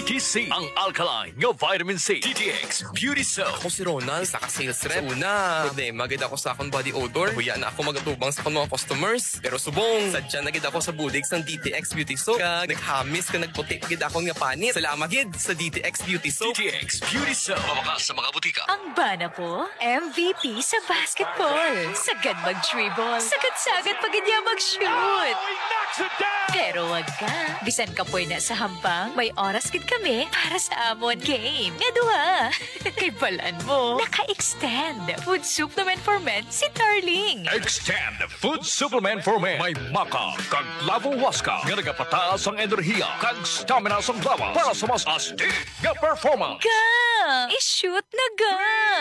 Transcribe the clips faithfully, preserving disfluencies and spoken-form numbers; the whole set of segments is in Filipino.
T C, ang alkaline nga vitamin C. D T X Beauty Soap. Ako si Ronald, naka-sales rep. Una, problema gid ako sa akong body odor. Kuya na ako magatubang sa akong mga customers. Pero subong, sadya na gid ako sa budig sang D T X Beauty Soap. Kag naghamis ka nagputi gid ako nga panit. Salamat gid sa D T X Beauty Soap. D T X Beauty Soap. Mawakas sa mga butika. Ang bana po, M V P sa basketball. Sagad mag-dribble. Sagad-sagad pag hindi mag-shoot. Pero wag ka. Bisan ka po na sa hambang, may oras gid kami para sa amon game. Nga duha. Kay balan mo, naka-extend. Food supplement for men si Darling. Extend Food Supplement for Men. May maka, kag lavo waska, nga nagapataas ang enerhiya, kag stamina sa lawas para sa mas astig nga performance. Ga! I-shoot na ga!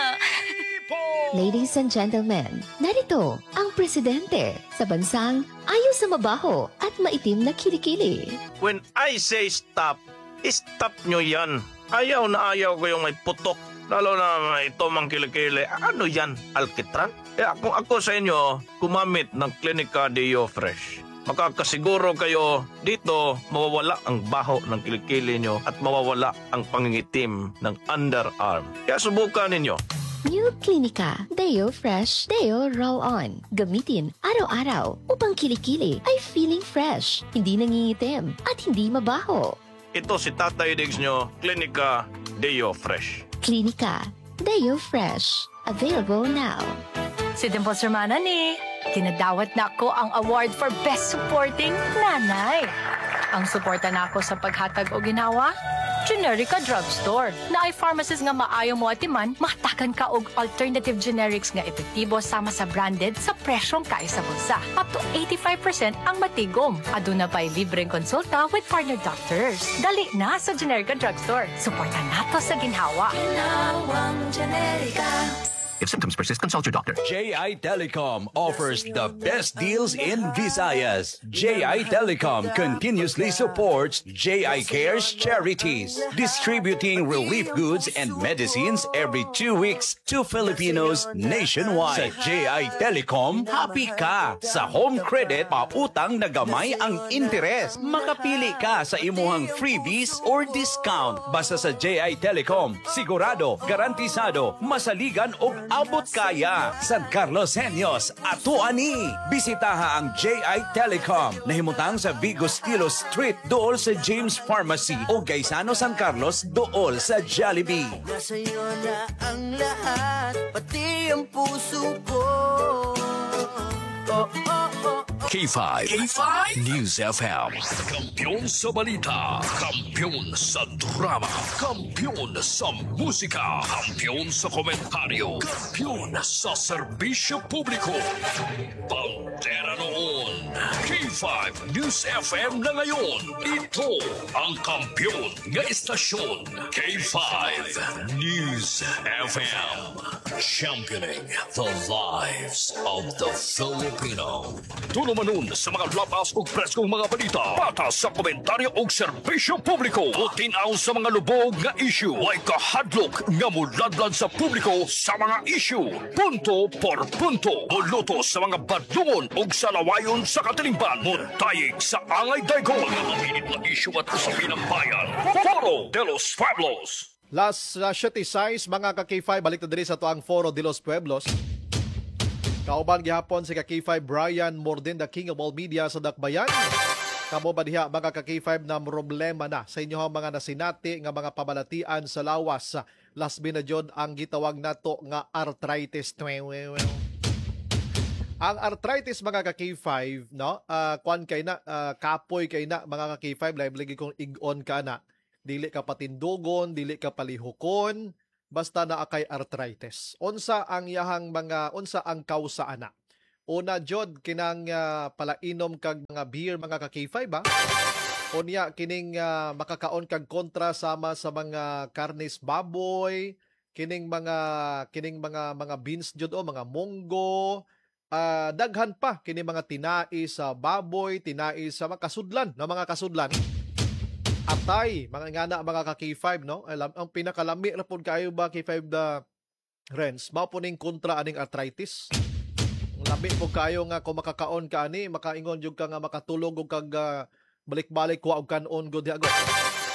Ladies and gentlemen, narito ang presidente sa bansang ayaw sa mabaho at maitim na kilikili. When I say stop, stop nyo yan. Ayaw na ayaw ko yung may putok. Lalo na ito mang kilikili. Ano yan? Alkitran? Eh, kung ako sa inyo, gumamit ng Clinica Deo Fresh. Makakasiguro kayo dito mawawala ang baho ng kilikili nyo at mawawala ang pangingitim ng underarm. Kaya subukan ninyo. New Clinica Deo Fresh Deo Roll-On. Gamitin araw-araw upang kilikili ay feeling fresh, hindi nangingitim at hindi mabaho. Ito si Tatay Diggs nyo, Clinica Deo Fresh. Clinica Deo Fresh. Available now. Si Dimples Hermana ni, kinadawat na ako ang award for Best Supporting Nanay. Ang suporta na ako sa paghatag o ginawa, Generica Drugstore. Na ay pharmacist nga maayo mo atiman, matakan ka og alternative generics nga epektibo sama sa branded sa presyong kaya sa bulsa. Up to eighty-five percent ang matigom. Aduna pa'y libreng konsulta with partner doctors. Dali na sa Generica Drugstore. Suporta nato sa ginhawa. Ginhawang Generica. If symptoms persist, consult your doctor. J I Telecom offers the best deals in Visayas. J I Telecom continuously supports J I Cares charities, distributing relief goods and medicines every two weeks to Filipinos nationwide. Sa J I Telecom, happy ka. Sa home credit, pautang na gamay ang interes. Makapili ka sa imuhang freebies or discount. Basta sa J I Telecom, sigurado, garantisado, masaligan o abot kaya. San Carlos Senyos, ato ani. Bisitaha ang J I Telecom. Nahimutang sa Vigo Stilo Street, dool sa James Pharmacy o Gaisano San Carlos, dool sa Jollibee. Sa'yo na ang lahat, pati ang puso ko. Oh, oh, oh. K five. K five News F M. Kampiyon sa balita. Kampiyon sa drama. Kampiyon sa musika. Kampiyon sa komentaryo. Kampiyon sa serbisyo publiko. Pantera noon. K five News F M na ngayon. Ito ang kampiyon nga istasyon. K five News F M. Championing the lives of the Filipino. Tulo manon sa mga lapas o preskong mga balita. Patas sa komentaryo o serbisyo publiko. Utinaw sa mga lubog nga issue. Way kahadlok nga muladlad sa publiko sa mga issue. Punto por punto. Muluto sa mga badlungon o sa lawayon sa katilingban. Muntayig sa angay daygon. Mga maminit na issue at usapin ng bayan. Foro de los Pueblos. Last uh, siyete size, mga ka-K five, balik na diri sa tuang Foro de los Pueblos. Kauban gihapon si ka-K five Brian Morden, the king of all media sa Dakbayan. Kamo ba diha mga ka-K five na problema na sa inyo mga nasinati nga mga pabalatian sa lawas. Last binadjod ang gitawag nato nga arthritis. Ang arthritis mga ka-K five, no? Uh, kwan kay na, uh, kapoy kay na mga ka-K five, live lagi kong ig-on ka na. Dili ka patindugon, dili ka palihukon, basta naa kay arthritis. Unsa ang yahang mga, unsa ang kausa ana? Una jod kinang uh, palainom kag mga beer mga ka-K five ba? Unya kining uh, makakaon kag kontra sama sa mga karnis baboy, kining mga kining mga mga beans jud o mga munggo, uh, daghan pa kining mga tinai sa baboy, tinai sa mga kasudlan, no mga kasudlan. Atay, mga ngana mga ka-K five, no? Alam, ang pinakalami na po kayo ba K five the Renz, mao po ning kontra aning arthritis. Lami po kayo nga kung makakaon ka ani, makaingon jud ka nga makatulog og kag uh, balik-balik kuha og kanon gud diha.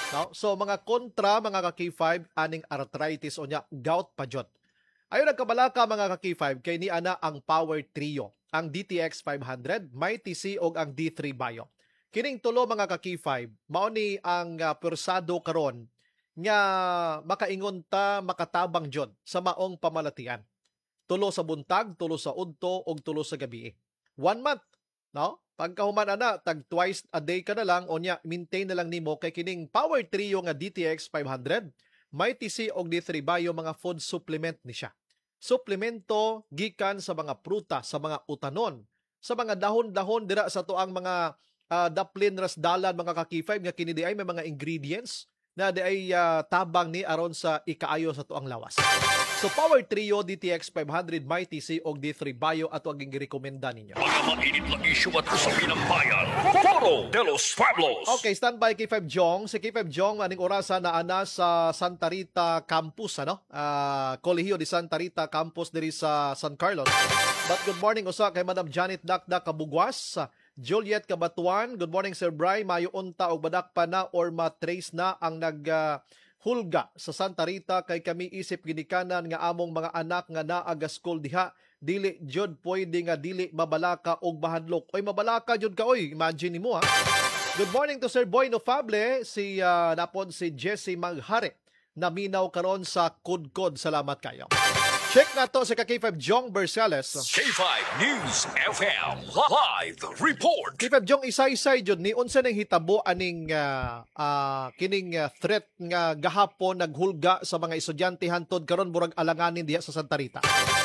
No? So mga kontra mga ka-K five aning arthritis o nya gout pa jud. Ayon nagkabalaka mga ka-K five kay ni ana ang Power Trio, ang D T X five hundred, may T C og ang D three Bio. Kining tulo mga ka-K five mao ni ang uh, persado karon nga makaingon ta makatabang jud sa maong pamalatian. Tulo sa buntag, tulo sa udto ug tulo sa gabi. One month, no? Pagkahuman ana tag twice a day ka na lang o nya maintain na lang nimo kay kining Power Trio nga D T X five hundred, may T C og D three Bio mga food supplement ni siya. Suplemento gikan sa mga pruta, sa mga utanon, sa mga dahon-dahon dira sa tuang mga uh, daplin ras dalan mga ka-K five nga kini di ay may mga ingredients na di ay uh, tabang ni aron sa ikaayo sa tuang lawas. So Power Trio D T X five hundred may T C og D three Bio at wag girekomenda ninyo. Mga mainit na issue at usapin ng bayan. Foro de los Pueblos. Okay, standby K five Jong. Si K five Jong aning orasan na ana sa Santa Rita campus ano? Uh, Colegio de Santa Rita campus diri sa San Carlos. But good morning usa kay Madam Janet Dakdak Kabugwas. Juliet Kabatuan, good morning Sir Bry, mayo unta og badak pa na or matrace na ang nag uh, hulga sa Santa Rita kay kami isip ginikanan nga among mga anak nga naaga school diha dili jud pwede nga dili mabalaka og bahadlok. Oy mabalaka jud ka oy, imagine nimo ha. Good morning to Sir Boy Nofable, si uh, napon si Jesse Maghare naminaw karon sa Kudkod. Salamat kayo. Check na to sa K five Jong Bersales. K five News F M Live Report. K five Jong isay-isay jud ni unsa nang hitabo aning uh, uh, kining uh, threat nga gahapon naghulga sa mga estudyante hantod karon murag alanganin diha sa Santa Rita.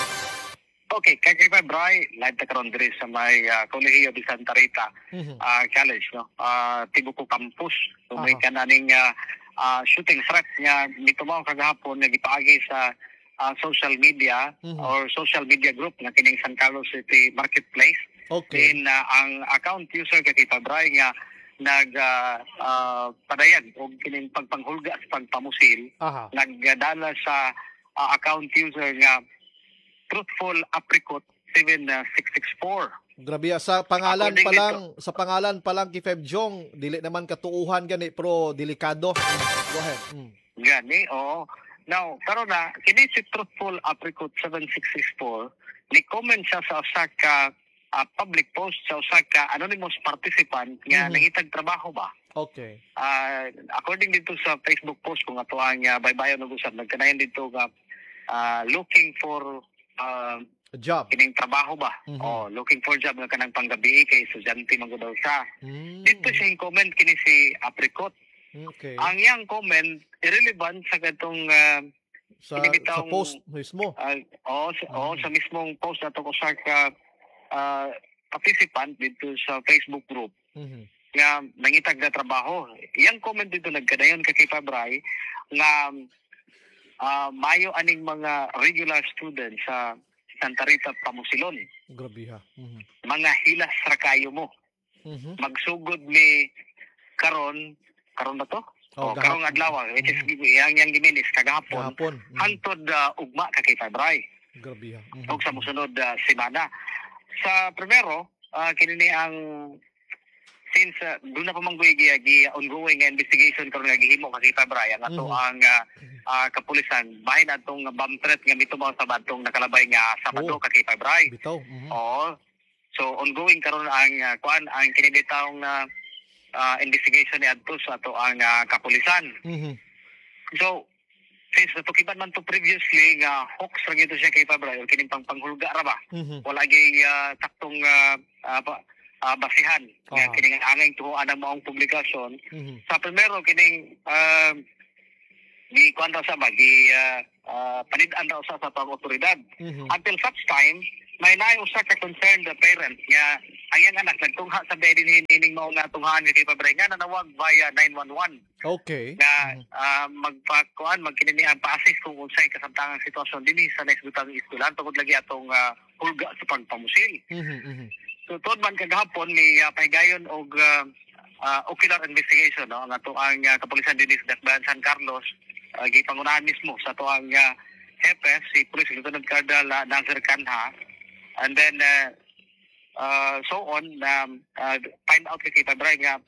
Okay, kay K five Bry, live ta karon diri sa may uh, Colegio de Santa Rita Mm-hmm. uh, College, no? Uh, Tibuco Campus. Tumay ka na ning uh, uh, shooting threat nga nitumaw kagahapon nga gipaagi sa Uh, social media mm-hmm. or social media group na kining San Carlos City Marketplace. Okay. Then uh, ang account user kay Tita Bry nga nag uh, uh, padayag og kining pagpanghulga sa pagpamusil, Aha. nagdala sa uh, account user nga Truthful Apricot seven six six four. Grabe sa pangalan According pa lang, dito, sa pangalan pa lang K five Jong, dili naman katuuhan gani pero delikado. Go ahead. Mm. Gani, oo. Now, karon na, kini si Truthful Apricot seven six six four, ni-comment siya sa usa ka uh, public post sa usa ka anonymous participant nga Mhm. nangitag trabaho ba. Okay. Uh, according dito sa Facebook post kung ato ang uh, baybayon og usab, nagkanayon dito nga uh, looking for uh, A job. kining trabaho ba. Mhm. Oh, looking for job nga kanang panggabi kay estudyante man gud daw siya. Mm. Dito siya comment kini si Apricot. Okay. Ang iyang comment irrelevant sa katong uh, Sa, binibitawng- sa post mismo. Uh, oo, sa, oo, Mm. sa mismong post na to ko sa ka, uh, participant dito sa Facebook group Mhm. nga nangitag na trabaho. Iyang comment dito nagkadayon kay K five Bry nga uh, mayo aning mga regular students sa Santa Rita Pamusilon. Grabe ha. Mhm. Mga hilas ra kayo mo. Mhm. Magsugod ni karon karon ba to? Oh, o karong gahapon. adlaw, which is iyang yang giminis kagahapon. Gahapon. Mhm. Hantod uh, ugma ka kay K five Bry. Grabe ha. Mhm. o sa musunod uh, semana. Sa primero, uh, kini ni ang since uh, doon na pa manggoy gi, gi ongoing investigation karon nga gihimo ka kita Brian ato Mhm. ang uh, uh, kapulisan bahin atong bomb threat nga mitumaw sa badtong nakalabay nga Sabado Oh. ka kita Brian. Bitaw. Mhm. Oo. So ongoing karon ang uh, kuan ang kinibitawng uh, uh, investigation ni adto sa ato ang uh, kapulisan. Mhm. So, since natukiban man to previously nga hoax ra gito siya kay Pabra, o kining pang panghulga ra ba? Mhm. Wala gay uh, taktong uh, uh, ba- uh, basihan nga Ah. kining angay tuhuan ang maong publikasyon. Mhm. Sa primero kining uh, gi kuan ra sa ba gi uh, uh, panid-an ra sa sa pang otoridad. Mhm. Until such time may naay usa ka concerned the parent nga ayang anak nagtungha sa bedin hining mao nga tunghaan ni kay Pabra nga nanawag via nine one one. Okay. nga Mhm. uh, magpakuan magkinini ang pa-assist kung unsay kasamtangang sitwasyon dinhi sa next butang eskwelahan tungod lagi atong uh, hulga sa pagpamusil. Mhm. Mhm. So tuod man kagahapon ni uh, pahigayon og uh, uh, ocular investigation no nga to ang uh, kapulisan dinhi sa Dakbayan San Carlos uh, gipangunahan mismo sa to ang uh, hepe si Police Lieutenant Colonel uh, Nazir Kanha, and then uh, uh, so on um, uh, find out kay Pabray nga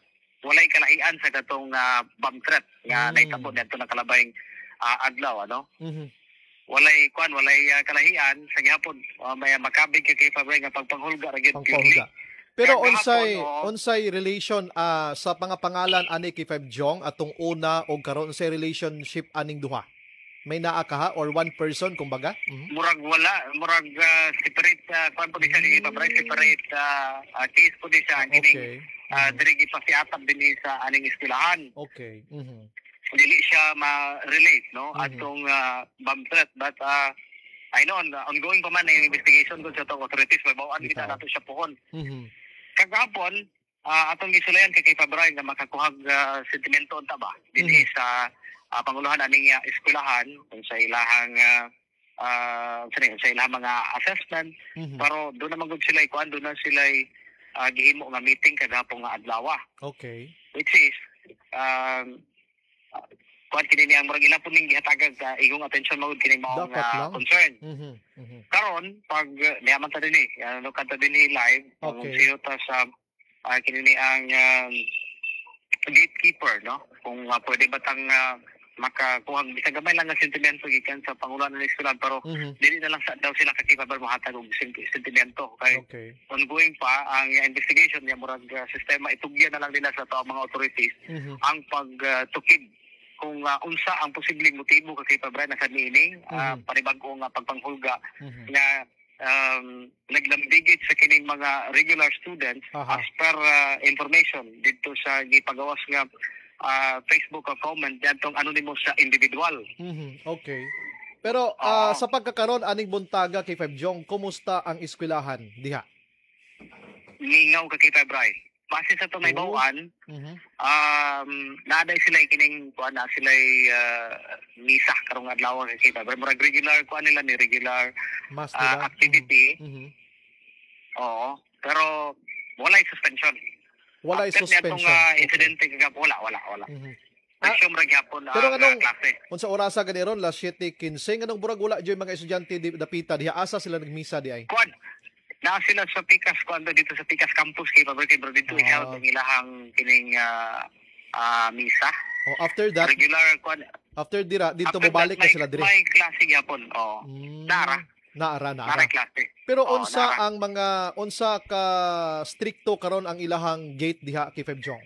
walay kalahian sa katong uh, bomb threat nga Mm. nahitabo dito na kalabayng uh, adlaw ano. Mhm. Walay kwan walay uh, kalahian sa gihapon uh, may makabig kay Febray nga pagpanghulga ra gyud purely. Pangpahulga. Pero Kaya unsay gahapon, oo. unsay relation ah, sa pangapangalan ani kay Five Jong atong una og karon unsay relationship aning duha? May naa ka ha or one person kumbaga? Mhm. Murag wala, murag uh, separate uh, kwan po di siya ni Febray, separate uh, uh, case po di siya kining Okay. uh, diri gipasiatab dinhi sa aning eskwelahan. Okay. Mhm. Dili siya ma-relate no Mhm. atong uh, bomb threat but uh, I know on, ongoing pa man ang investigation kun sa tong authorities may bawaan kita Bitaw. nato siya pohon. Mhm. Kagahapon uh, atong gisulayan kay kay Febray nga makakuhag uh, sentimento unta ba dinhi Mhm. sa uh, panguluhan aning uh, eskwelahan kung sa ilahang uh, uh, sorry, sa ilahang mga assessment Mhm. pero doon naman gud sila ikuan doon na sila uh, gihimo nga meeting kagahapon nga adlaw Okay. which is um uh, kuan kini niyang murag ila po ning gihatagag sa igong attention mode kini mao Dapat nga lang. concern Mhm. Mhm. karon pag uh, niyaman ta dinhi ano kanta dinhi live ang Okay. siyo ta sa uh, kini ni ang um, gatekeeper no kung uh, pwede ba tang uh, makakuha bisag gamay lang nga sentimento gikan sa pangulo ng eskwelahan pero Mhm. dili na lang sa daw sila kakipabal mohatag og sen- sentimento kay Okay. ongoing pa ang uh, investigation niya murag uh, sistema itugyan na lang nila sa to mga authorities Mhm. ang pagtukid kung uh, unsa ang posibleng motibo kay Febray na sa niining uh, Mhm. panibag-o nga pagpanghulga Mhm. nga um, naglamdigit sa kining mga regular students Aha. as per uh, information dito sa gipagawas nga uh, Facebook uh, comment diyatong anonymous sa individual. Mhm. Okay. Pero ah, Oo. sa pagkakaroon aning buntaga kay Five Jong, kumusta ang eskwelahan diha? Ningaw ka kay Febray. Base sa to may Oh. bawaan, Mhm. um, naaday sila kining kuan na sila uh, misa karong adlaw kay Febray. Murag regular kuan nila ni regular Mas uh, nila. activity. Mhm. Oo. Pero walay suspension. Walay After suspension. nitong uh, Okay. insidente kagap wala wala wala. Mhm. Ah, Resume ra gyapon ang pero uh, anong- klase. Unsa orasa gani ron las siyete quince nganong burag wala joy mga estudyante di dapita diha asa sila nagmisa di ay. Kuan na sila sa Pikas kuan dito sa Pikas campus kay Febray kay bro dito Ah. iheld ang ilahang kining uh, uh, misa. Oh, after that, Regular kuan after dira dito after mobalik that, na sila may, dire. may klase gyapon. Oh. Mm, Nara. Naara naara. Nara klase. Pero Oo, unsa nara. ang mga unsa ka stricto karon ang ilahang gate diha kay Five Jong?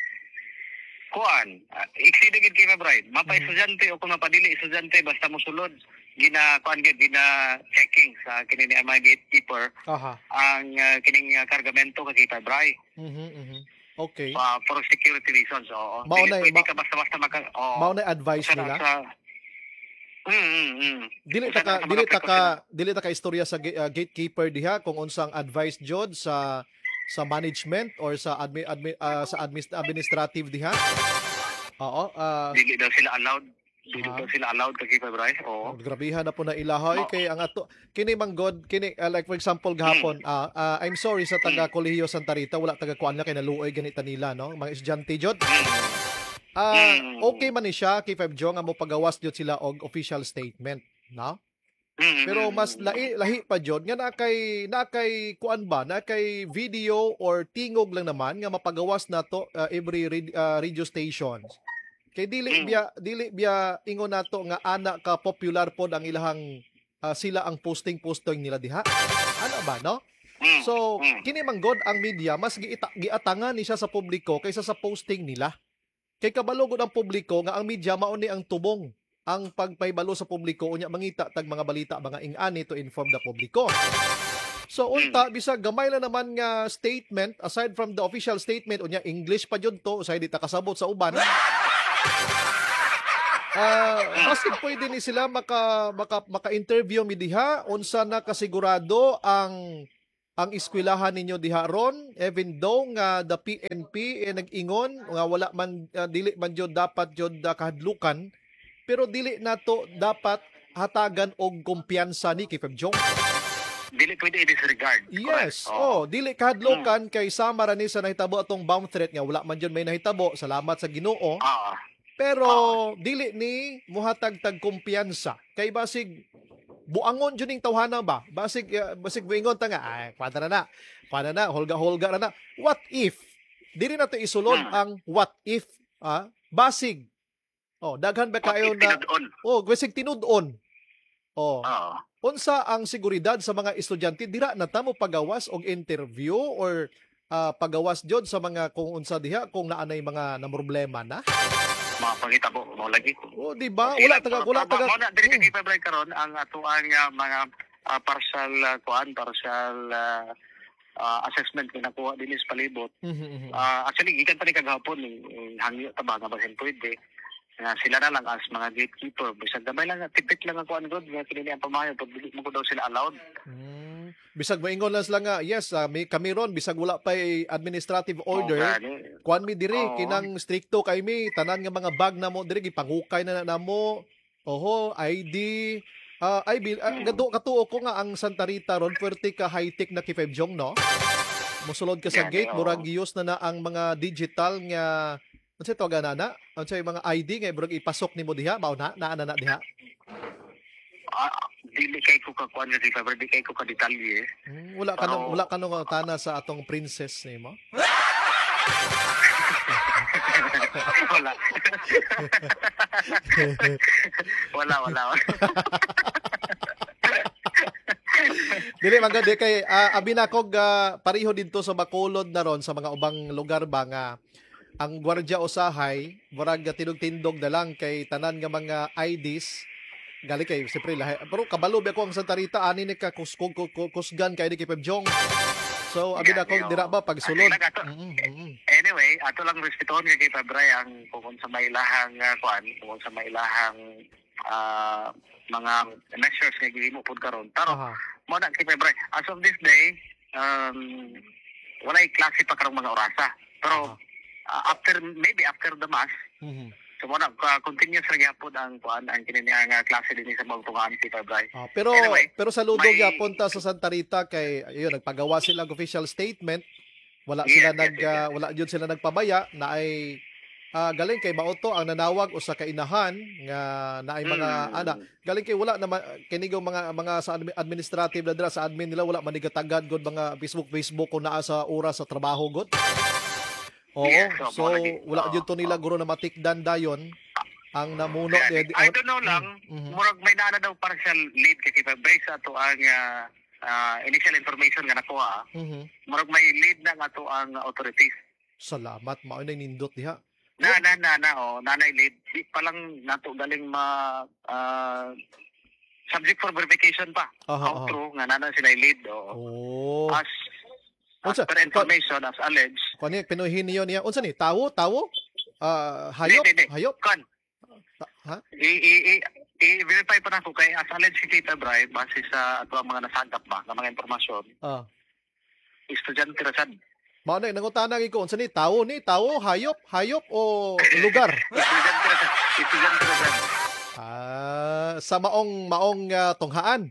Kuan, uh, exceed gid kay Febray. Mapay Mhm. estudyante o kung mapadili estudyante basta mosulod gina kuan gid gina checking sa kini ni mga gatekeeper Aha. ang uh, kining uh, kargamento kay Febray. Mhm. Mhm. Okay. Uh, for security reasons. Oo. Mao Dili na- pwede ma- ka basta-basta maka oo. Mao na advice Sa- nila. sa- Mm, mm, mm. Dili Sa- ta ka sa mga dili ta ka precaution. dili ta ka istorya sa ga- uh, gatekeeper diha kung unsang advice jud sa sa management or sa admi, admi, uh, sa admis, administrative diha. Oo, ah, Dili daw sila allowed. Dili Ah. daw sila allowed kay Febray. Oo. grabihan na po na ilahoy Ma- kay ang ato kini manggod kini uh, like for example gahapon ah ah, I'm sorry sa taga Kolehiyo Santa Rita wala taga kuan na kay naluoy ganita nila no mga estudyante jud. Ah, Mm. okay man ni siya kay Five Jong nga mo pagawas jud sila og official statement, no? Mm, Pero mm, mas mm. lahi, lahi pa jud nga na kay na kay kuan ba na kay video or tingog lang naman nga mapagawas nato uh, every red- uh, radio stations. Kay dili Mm. biya dili biya ingon nato nga ana ka popular pod ang ilahang uh, sila ang posting-posting nila diha. Ano ba no? Mm, So mm. kini manggod ang media mas giita, giatangan ni siya sa publiko kaysa sa posting nila. Kay kabalo gud ang publiko nga ang media mao ni ang tubong ang pagpaybalo sa publiko unya mangita tag mga balita mga ing-ani to inform the publiko. So unta bisag gamay lang naman nga statement aside from the official statement unya English pa jud to usay di ta kasabot sa uban. Ah, uh, pwede ni sila maka maka maka-interview mi diha unsa na kasigurado ang ang eskwelahan ninyo diha ron even though nga the P N P eh, nag-ingon nga wala man uh, dili man jud dapat jud uh, kahadlukan pero dili nato dapat hatagan og kumpiyansa ni kay Five Jong. Dili pwede i-disregard. Yes. Correct. Oo. Oh, dili kahadlukan kay sama ra ni sa nahitabo atong bomb threat nga wala man jud may nahitabo. Salamat sa Ginoo. Oo. Pero dili ni muhatag tag kumpiyansa kay basig buangon jud ning tawhana ba? Basig uh, basig buingon ta nga ay kwanta na na. Kwanta na holga-holga na na. What if dili nato isulod Hmm. ang what if, ah, basig. Oh, daghan ba What kayo if na tinud-on? oh, gwesig tinud-on. Oh, Oo. unsa ang seguridad sa mga estudyante dira na ta mo pagawas og interview or ah, pagawas jud sa mga kung unsa diha kung naanay mga namroblema na? Mga pangitabo mo lagi. Oh, di ba? Okay Wala lang, taga pero- wala pero taga. mao na dili Hmm. kay February karon ang atuang uh, mga uh, partial uh, kuan, partial uh, uh, assessment nga nakuha dinhi sa palibot. Mhm, mhm. Uh, actually gikan pa ni kagahapon ni eh, hangyo ta ba nga basin pwede. Nga sila na lang as mga gatekeeper. Bisag gamay lang, tipit lang ang kuan god nga kinili ang pamahayo pag dili mo ko daw sila allowed. Hmm. Bisag moingon lang sila nga, yes, ah, may kami ron bisag wala pa administrative order. O, gani. Kuan mi diri Oo. kinang stricto kay mi tanan nga mga bag na mo diri gipangukay na na namo. Oho, I D. Ah, ay bil ah, Hmm. gado katuo ko nga ang Santa Rita ron puwerte ka high-tech na kifebjong no. Mosulod ka sa Gani, gate oo. murag giyos na na ang mga digital nga unsay tawagan na na? Unsay mga I D nga murag ipasok nimo diha mao na naa na na diha. Ah, dili kay ko ka kuan nga si February, di kay ko ka detalye. Hmm, wala ka nung Pero- wala ka nung tana sa atong princess nimo. wala. wala, wala. Dili man gud kay uh, abi na kog ah, pareho didto sa Bacolod na ron sa mga ubang lugar ba nga ang gwardiya usahay murag tinog-tindog na lang kay tanan nga mga I Ds gali kay siyempre lahi pero kabalo ba ko ang Santa Rita ani ni ka kus, kus, kus, kusgan kay di kay Pebjong. So abi na kog dira ba pagsulod. Sige lang, ato. Mm, mm, mm. Anyway, ato lang respetohon kay February ang kung sa mailahang uh, kuan, kung sa mailahang ah, mga measures nga gihimo pud karon. Pero Aha. mo na kay February, as of this day, um, walay klase pa karong mga orasa. Pero ah, after maybe after the mass, Mhm. so mo na uh, continuous ra gyapon ang kuan ang kinini ang uh, klase dinhi sa mga tungaan kay February. Ah, pero Anyway, pero sa ludo may- gyapon ta sa Santa Rita kay ayun nagpagawa sila og official statement. Wala Yes, sila yes, nag yes, yes. ah, wala jud sila nagpabaya na ay ah, galing kay mauto ang nanawag usa ka inahan nga naay mga Mm. ana galing kay wala na ma- kinigong mga mga sa admi- administrative na dira sa admin nila wala manigatagad gud mga Facebook Facebook kung naa sa oras sa trabaho gud. Oo, Yes, so, so mo lagi. wala jud to nila Oo. guro na matikdan dayon ang namuno Kaya, di- I don't know lang, Mhm. murag may naana daw partial lead kay February sa ato ang uh, uh, initial information nga nakuha. Mhm. Murag may lead na nga ato ang authorities. Salamat mao na nindot diha. Na na na na oh, nanay lead. Di pa lang nato galing ma ah, subject for verification pa. Aha, How aha. true nga nana sila lead oh. Oh. As as Unsa? per information as alleged. Kani pinuhin niyo niya. Unsa ni? Tawo, tawo? Ah, hayop, Di, di, di. hayop. Kan Ta- ha? i i i- i-verify pa nako kay as alleged si Tita Bri base sa ato ang mga nasagap ba ng mga impormasyon. Ah. Estudyante ra sad. Mao na nangutana gi ko unsa ni? Tawo ni, tawo, hayop, hayop o lugar? Estudyante ra sad. Estudyante ra sad. Ah, sa maong maong ah, tunghaan.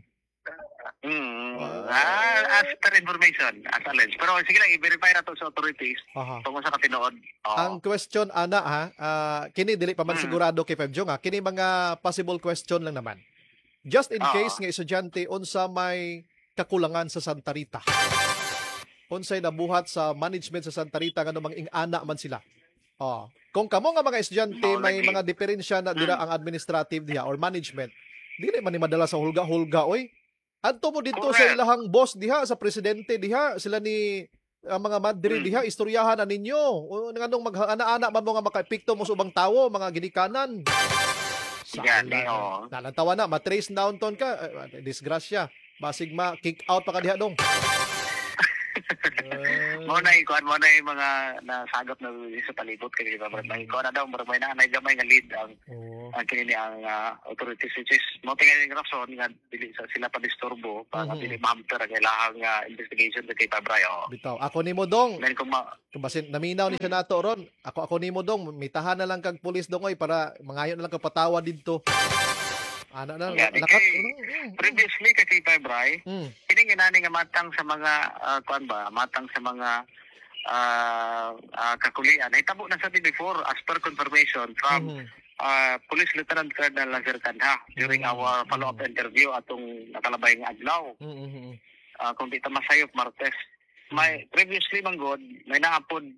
Mm. Ah. Ah, as per information, as alleged. Pero sige lang, i-verify na to sa authorities Aha. tungkol sa katinood. Oo. Ang question ana ha, ah, kini dili pa man Mm. sigurado kay Febjong ha. Kini mga possible question lang naman. Just in Oo. case nga estudyante unsa may kakulangan sa Santa Rita. Unsay nabuhat sa management sa Santa Rita nga mang ing-ana man sila. Oh, kung kamo nga mga estudyante Mao may lagi. mga diferensya na dira Mm. ang administrative diha or management, dili man ni madala sa hulga-hulga oy. Adto mo dito sa Correct. ilahang boss diha sa presidente diha sila ni ang mga madri Mm. diha istoryahan na ninyo. O nganong mag-ana-ana man mo nga makaepekto mo sa ubang tawo, mga ginikanan. Yan, eh, oo. Nalantawa na, matrace down ton ka, eh, disgrasya. Basig ma kick out pa ka diha dong. Eh, Mo na ikuan mo na yung mga nasagap na sa palibot kay Diba? Mm. May ikuan na daw, murag may nanay gamay nga lead ang Oo. ang kinini ang ah, authorities which is mo tingnan yung rason nga dili sa sila pa disturbo para Mhm. dili mahamper ang ilahang ah, investigation sa kay February. Oh. Bitaw, ako nimo dong. Then kung ma Basin naminaw ni siya nato ron. Ako ako nimo dong, mitahan na lang kag pulis dong oy para mangayo na lang kag patawa didto. Ana na Yeah, nakat. kay- previously kay kay February, Mm. kining inani nga matang sa mga uh, kuan ba, matang sa mga ah ah, kakulian. Nahitabo na sa atin before as per confirmation from Mhm. uh, Police Lieutenant Colonel Lazar Canha during Mhm. our follow-up interview atong nakalabay nga adlaw. Mhm. Uh, kung di ta masayop Martes. May previously man god may naapod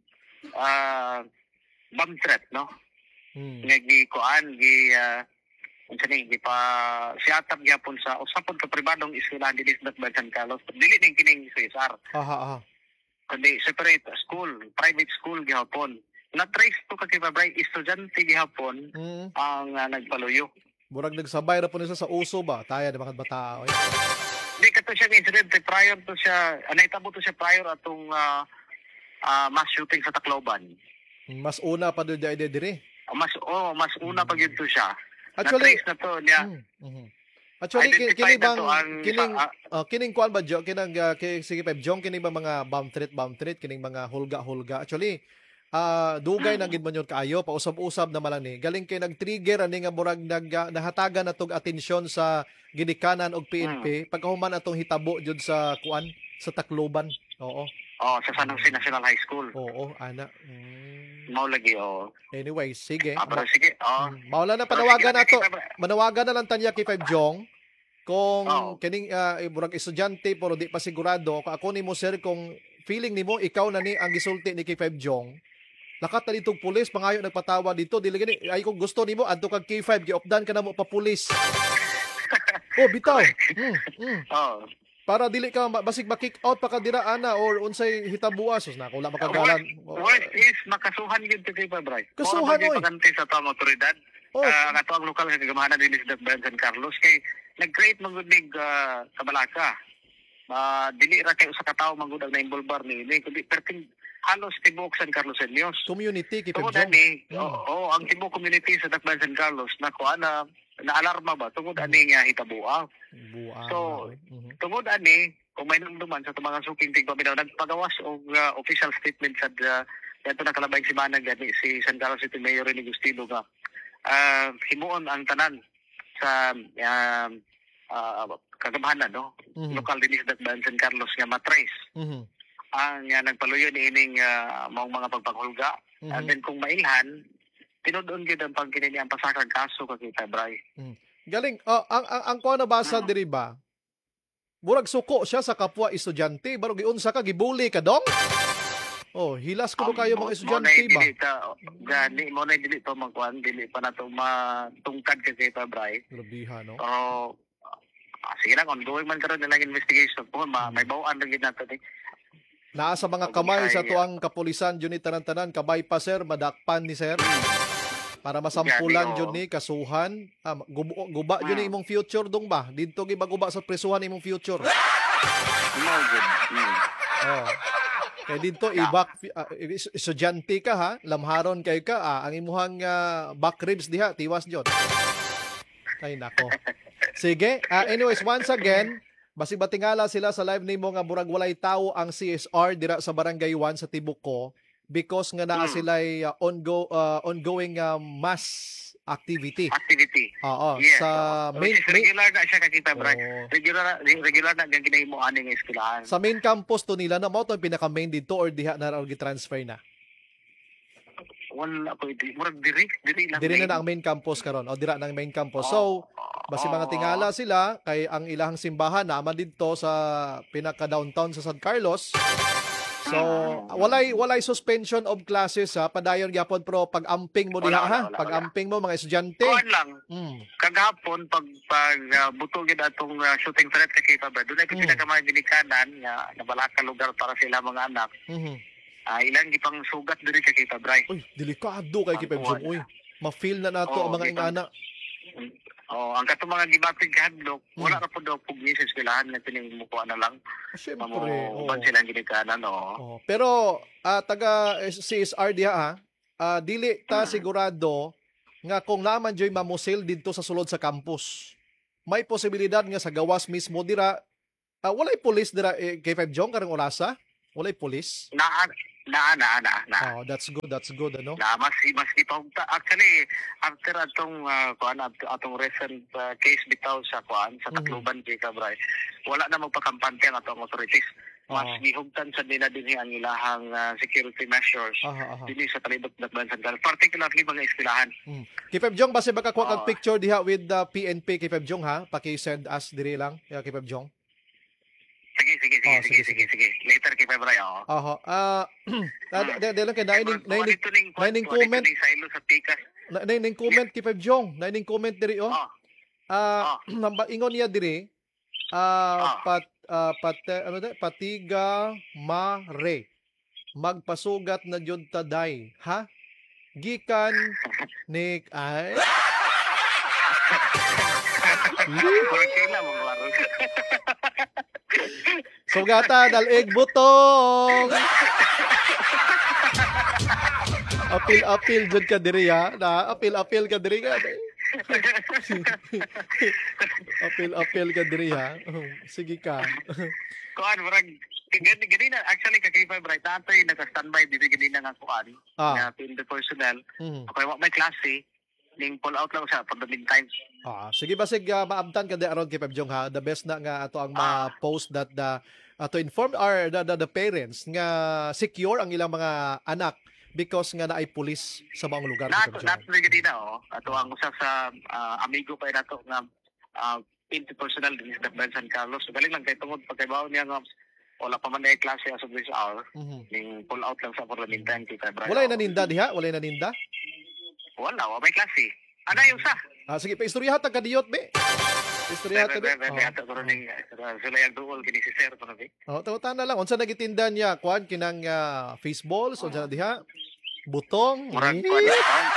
uh, bomb threat, no? Hmm. Nga gikuan gi uh, unsa ni gi pa siatap gyapon sa usapon ka pribadong eskwelahan dinhi sa San Carlos. Dili ning kining C S R. Aha, aha. Kundi separate school, private school gihapon. Na-trace to kasi babay estudyante gihapon Hmm. ang uh, nagpaluyo. Murag nagsabay ra po nila sa uso ba? Taya na mga bata. Oy. Di ka to siya incident prior to siya, naitabo to siya prior atong uh, uh, mass shooting sa Tacloban. Mas una pa doon di dire. Mas oh, mas una pa gyud to siya. Actually, Na-trace na to niya. Mm, mhm. Actually, ki- Identified kini na bang to ang kining isa- uh, kining kuan ba jo kinang uh, ki- sige Pep Jong kining ba mga bomb threat bomb threat kining mga hulga-hulga. Actually, ah dugay na gid man yun kaayo pausab-usab na malang ni. Galing kay nag-trigger ani nga murag nag uh, nahatagan natog atensyon sa ginikanan og P N P pagkahuman atong hitabo jud sa kuan sa Tacloban. Oo. Oh, sa San Jose National High School. Oo, ana. Mm. Mao lagi oh. Anyway, sige. Ah, pero sige. Oh. Maula na Pero panawagan sige, nato. sige, Manawagan na lang tanya kay Five Jong kung Oo. kining uh, murag estudyante pero di pa sigurado kung ako nimo sir kung feeling nimo ikaw na ni ang gisulti ni kay Five Jong. Lakat na ditong pulis pangayo nagpatawa dito dili gani ay kung gusto nimo adto kag K five giopdan ka na mo pa pulis. Oh, bitaw. Mm, mm. Oh. Para dili ka ma- basig ma-kick out pa ka dira ana or unsay hitabuas sus na wala makagalan. Worst is makasuhan gyud to kay Pabray. Kasuhan, oy. Paganti sa tawang otoridad. Oh. Ah, nga to ang lokal nga kagamahanan dinhi sa Dakbayan San Carlos kay nag-create man gud nig ah, kabalaka. Ah, dili ra kay usa ka tawo man gud ang na-involbar ni ni kundi perting halos tibuok San Carlos News. Community kay Five Tungod Jong. ani, Mm. oo, oh, ang tibuok community sa Dakbayan San Carlos na kuana na-alarma ba tungod ani nga hitabuang. Buang. So, Mhm. tungod ani, kung may namduman sa mga suking tigpaminaw, nagpagawas og uh, official statement sa uh, yato na kalabay si Manang gani si San Carlos City Mayor ni Gustino nga uh, himuon ang tanan sa uh, uh, kagamahanan no Mhm. lokal dinis Dakbayan San Carlos nga matrace Mhm. ang uh, nagpaluyo ni ining uh, maong mga pagpanghulga. Mhm. And then kung mailhan tinud-on gyud ang pagkinini ang pasakang kaso kakita Bray. Galing. Oh, ang ang ang kuha nabasa diri ba? Murag suko siya sa kapwa estudyante, baro giunsa ka gibully ka dong? Oh, hilas ko do kayo mga estudyante ba? Dili ta gani mo na dili to magkuan dili pa na to matungkad kasi pa Bray. Grabiha no. Oh, ah, sige lang ongoing man karon nilang investigation po ma may bawaan lang gid nato ni. Naa sa mga kamay sa tuang kapulisan jud ni tanan-tanan kabay pa sir madakpan ni sir. Para masampulan Gani, jud oh. ni kasuhan. Ah, guba, guba jud ni imong future dong ba? Dito gi ba guba sa presuhan imong future. No good. Mm. Oh. Kaya dito ibak uh, estudyante ka ha, lamharon kay ka ah, ang imuhang ah, back ribs diha tiwas jud. Ay nako. Sige, ah, anyways once again, basig batingala sila sa live nimo nga murag walay tawo ang C S R dira sa Barangay one sa Tibuco because nga naa Mm. sila uh, ongo, uh, ongoing uh, mass activity. Activity. Oo, Yes. sa oo. main, Which is main regular na siya kakita Bray. Oo. Regular na- regular na gyud ginahimo ani nga eskwelahan. sa main campus to nila na mo to ang pinaka main dito or diha na ra gi-transfer na. Wala ko di murag diri diri lang. Diri na main. na ang main campus karon o dira na ang main campus. So, basi mga tingala sila kay ang ilahang simbahan naman dito sa pinaka downtown sa San Carlos. So, walay walay suspension of classes ha, padayon gyapon pero pag-amping mo diha Wala, ha, wala, wala, pag-amping mo mga estudyante. Kuan lang. Mm. Kagahapon pag pag uh, buto gid atong uh, shooting threat kay Pabra dunay Mm. mm. pinaka ginikanan nga nabalaka lugar para sila mga anak. Mhm. Ah, ilang gipang sugat diri sa kita Bray. Uy, delikado kay Ang Kipem kuwan. Uy, ma-feel na nato Oo, ang mga di ba? ingana. Oh, ang kato mga gibatig kahadlok, Mm. wala ra pud daw pugni sa eskwelahan nga tining mukuha na lang. Siyempre, Mamo oo. uban silang ginikanan oh. Oh, pero ah, taga eh, C S R diha ha, ah, dili ta sigurado nga kung naman joy mamusil dito sa sulod sa campus. May posibilidad nga sa gawas mismo dira ah, walay pulis dira eh, kay Five Jong karong orasa. Walay pulis. Na na na na na. Oh, that's good, that's good ano. Na mas mas ipagta actually after atong uh, kuan atong, atong recent uh, case bitaw sa kuan sa Mhm. Tacloban kay Kabray wala na magpakampante ang atong authorities mas Oo. gihugtan sa nila dinhi ang ilahang uh, security measures Aha, aha. dinhi sa palibot ng Bansan Gal particularly mga eskwelahan. Mm. Kay Five Jong base baka kuha kag Oo. picture diha with the P N P kay Five Jong ha, paki-send us diri lang. Yeah, kay Five Jong. Sige sige sige Oh, sige sige, sige sige later kay K five Ray, oo. Oho. Ah, uh, de lang kay naining naining Ito ning naining comment. Ito ning silo sa Tikas. Naining comment kay Five Jong. Naining comment diri oh. Oh. Ah, uh, ingon niya diri. Ah, Oh. pat ah, pat ano de, patiga mare. Magpasugat na jud taday, ha? Gikan ni ay Kailan mo klaro? sugata dalig butong. Apil apil jud ka diri ha. Na apil apil ka diri ka. apil apil ka diri ha. Oh, sige ka. Kuan murag gani gani na actually ka K five right natay naka-standby dito gani na nga kuan. Ah. Na field personnel. Mhm. Okay, wa may klase ning pull out lang sa for the meantime. Ah, sige basig uh, maabtan ka di aron kay Pep Jong ha. The best na nga ato ang ma-post that the uh, to inform our the, the, the parents nga secure ang ilang mga anak because nga naay pulis sa mga lugar kay Nato Pep Jong. nato gani na oh. Ato ang usa sa ah, amigo pa nato nga uh, field personnel din sa Dakbayan San Carlos. So, galing lang kay tungod pagkaibaw niya nga wala pa man na klase as of this hour. Mhm. Ning pull out lang sa for the meantime kay February. Walay naninda diha, walay naninda. Wala, wa may klase. Ana yung sa. Ah, sige pa istorya ta kadiyot be. Istorya ta be. Bebe, ato karon ning sila yung duol kini si Sir pa be. Oh, tawtan na lang unsa nagitinda niya kuan kinang uh, faceballs unsa na diha? Butong. Murag Eh, kuan.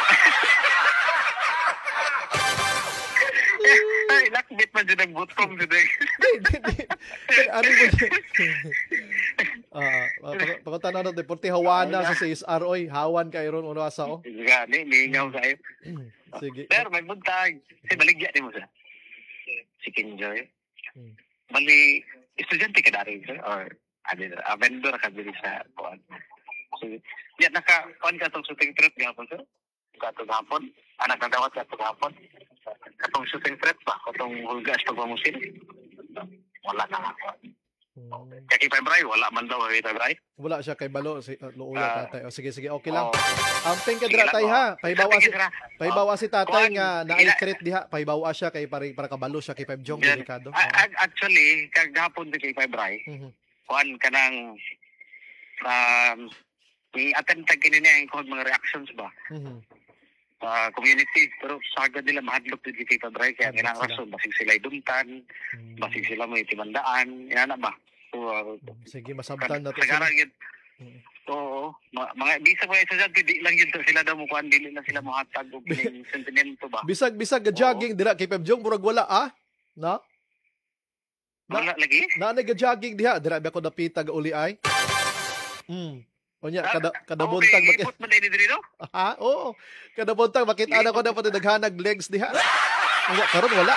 Ay, lakbit man dyan ang butong dyan. Di, di, di. Ano mo dyan? Ah, pakunta na natin, porti hawana sa C S R, oy, hawan kayo ron, uno asa, oh. Gani, ningaw kayo. Sige. Pero may buntag. Si baligya ni mo sa. Si Kinjoy. Hmm. Bali, estudyante ka na rin, sir? Or, ano, uh, vendor ka din sa kuan. So, yan, naka, kuan ka itong shooting trip gapon, sir? Katong hapon. Anak na dawat katong hapon. Katong shooting trip ba? Katong hulgas pagmamusin. Wala na nga. Hmm. Kaya kay February, wala man daw kay February. Wala siya kay Balo, si uh, Luuya Ah. tatay. O sige, sige, okay lang. Oh. Amping ka Sige dira lang, tay oh. ha. Pahibawa si Sige, sira. pahibawa si tatay Kuan, nga ila- na-crit diha. Pahibawa siya kay para para kabalo siya kay Pep Jong Yan. delikado. A- a- Actually, kagahapon din kay February, Mhm. kuan ka ng um, i-attend tag kini niya yung mga reactions ba Mhm. sa community. Pero sagad nila mahadlok din kay February kaya Hadlok nga sila. rason. Basig sila iduntan, Hmm. basig sila may timandaan. Yan na ba? So, uh, Sige, masabtan na to. Kagaran sila. yun. Mm. Oo. Ma- mga bisa mo sa dyan, di lang yun sila daw mo kuan, dili na sila mahatag o kining sentimento ba? Bisag bisag ga jogging dira kay Pep Jong murag wala ah. Na? Wala lagi? Na na ga jogging diha dira ba ko napita ga uli ay. Mm. Onya kada kada buntag Okay, bakit ipot man din diri no? ha? Oo. Kada buntag bakit ana ko na pati daghanag legs diha. Unya karon wala.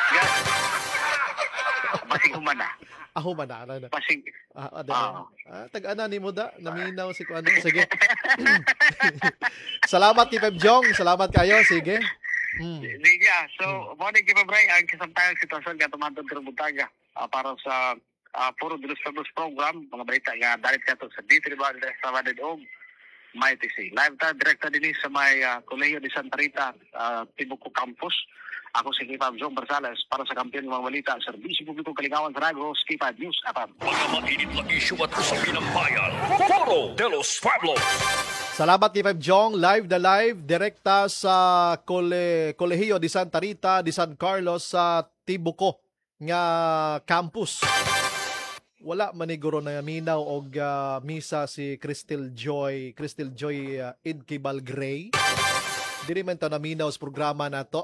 Basig human na. Aho man na na. Basig. Ah, ah, Ah. ah tag-ana ni mo da, naminaw si kuan. Sige. Salamat kay Pep Jong, salamat kayo. Sige. Mm. Hindi niya. So, mo ni kay February ang kasamtang sitwasyon nga tumatod sa Buntaga ah, para sa ah, Puro de los Pueblos program, mga balita nga dalit ka to sa D three Bali Sabadid og May T C. Live ta direkta din sa may uh, Colegio de Santa Rita, uh, Tibuco Campus. Ako si Kipab Jong Barsales para sa kampiyon ng mga balita sa Serbisyo Publiko Kalingawan sa Ragos, Kipab News Apam. Mga mainit na isyu at usapin ng bayan. Foro de los Pueblos. Salamat kay Pep Jong, live the live direkta sa Cole, Colegio de Santa Rita de San Carlos sa Tibuco nga campus. Wala maniguro na minaw og uh, misa si Crystal Joy, Crystal Joy uh, Idkibal Gray. Diri man ta naminaw sa programa nato.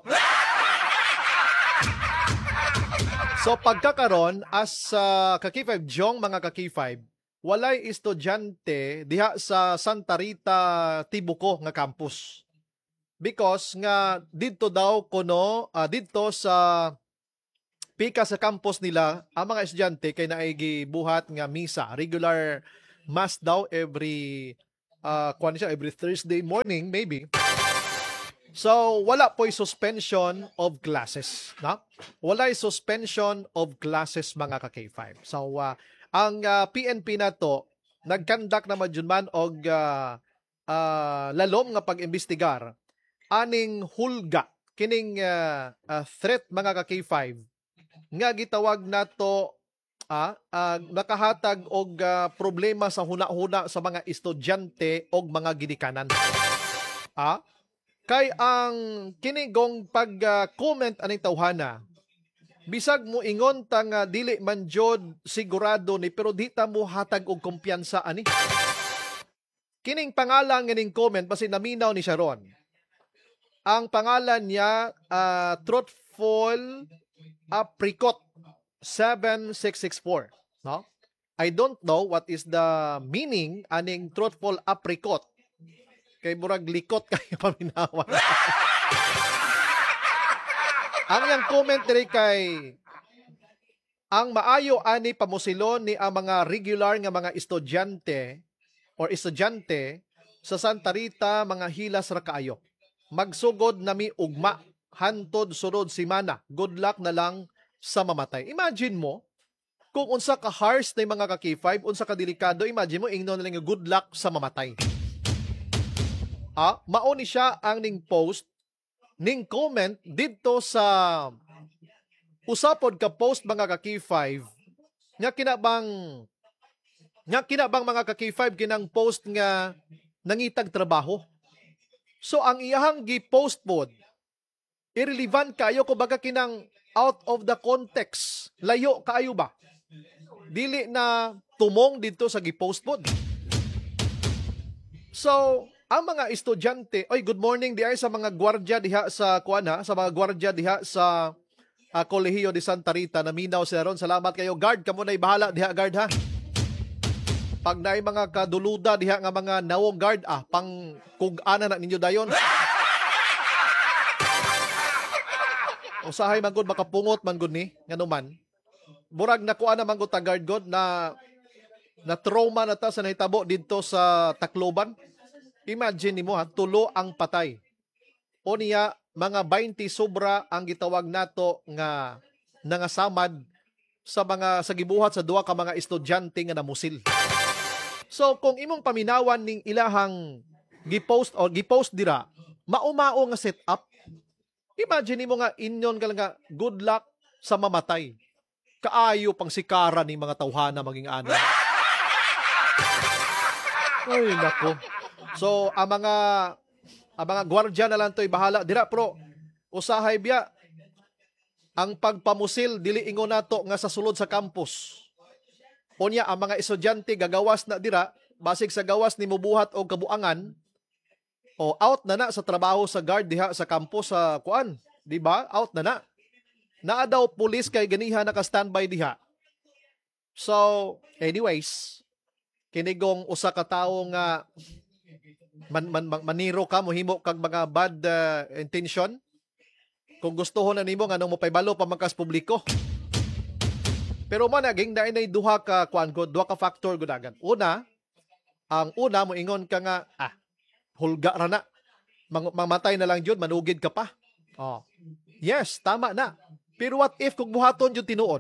So pagkakaron as uh, ka-K five Jong mga ka-K five, walay estudyante diha sa Santa Rita Tibuco nga campus. Because nga didto daw kuno uh, didto sa pika sa campus nila ang mga estudyante kay naay gibuhat nga misa, regular mass daw every uh, kuan siya every Thursday morning maybe. So, wala po'y suspension of classes. Na? Wala suspension of classes mga ka-K five. So, uh, ang uh, P N P na to, nagkandak naman dyan man og uh, uh, lalom nga pag-imbestigar aning hulga, kining uh, uh, threat mga ka-K five, nga gitawag na to ah, ah, nakahatag og ah, problema sa huna-huna sa mga estudyante og mga ginikanan. Ah, kay ang kinigong pag-comment aning tawhana, bisag mo ingon ta nga dili man jud sigurado ni pero di ta mo hatag og kumpiyansa ani. Kining pangalan nga ning comment basi naminaw ni Sharon. Ang pangalan niya uh, Truthful Apricot seven six six four, no? I don't know what is the meaning aning Truthful Apricot. Kay murag likot kayo paminawa. Ang yang comment diri kay ang maayo ani pamusilon ni ang mga regular nga mga estudyante or estudyante sa Santa Rita mga hilas ra kaayo. Magsugod nami ugma hantod sunod semana. Good luck na lang sa mamatay. Imagine mo kung unsa ka harsh na mga ka K five, unsa ka delikado, imagine mo ingnon na lang good luck sa mamatay. Ah, mao ni siya ang ning post ning comment dito sa usapod ka post mga ka K five nya kinabang nya kinabang mga ka K five kinang post nga nangitag trabaho. So ang iyahang gi-post pod irrelevant kayo ko baga kinang out of the context. Layo kaayo ba? Dili na tumong dito sa gi-post pod. So ang mga estudyante, oy good morning diay sa mga gwardiya diha sa kuana, sa mga gwardiya diha sa uh, Kolehiyo de Santa Rita na minaw sila ron. Salamat kayo. Guard, kamo na'y bahala diha guard ha. Pag na'y mga kaduluda diha nga mga nawong guard, ah, pang kug-ana na ninyo dayon. Usahay man gud makapungot man gud ni, nganuman. Murag nakuha na man gud ta guard god na na trauma na ta sa nahitabo dito sa Tacloban. Imagine nimo ha, tulo ang patay. O niya, mga twenty sobra ang gitawag nato nga nangasamad sa mga sa gibuhat sa duha ka mga estudyante nga namusil. So kung imong paminawan ning ilahang gipost or gipost dira, maumao nga setup. Imagine nimo nga inyon ka lang nga good luck sa mamatay. Kaayo pang sikara ni mga tawhana maging ana. Ay nako. So, ang mga ang mga gwardiya na lang to'y bahala. Dira, pro, usahay biya, ang pagpamusil, dili ingon nato nga sa sulod sa campus. Unya, ang mga estudyante gagawas na dira, basig sa gawas ni mubuhat o kabuangan, o out na na sa trabaho sa guard diha sa campus sa kuan. Di ba? Out na na. Naa daw pulis kay ganiha naka-standby diha. So, anyways, kinigong usa ka tawo nga Man, man, man, maniro ka, mohimo kag mga bad uh, intention. Kung gustuhon na nimo nga nung mo paybalo pamangkas publiko. Pero man naging na inay duha ka kuan ko, duha ka factor gudagan. Una, ang una mo ingon ka nga ah, hulga ra na. Mang, mamatay na lang jud, manugid ka pa. Oh. Yes, tama na. Pero what if kung buhaton jud tinuod?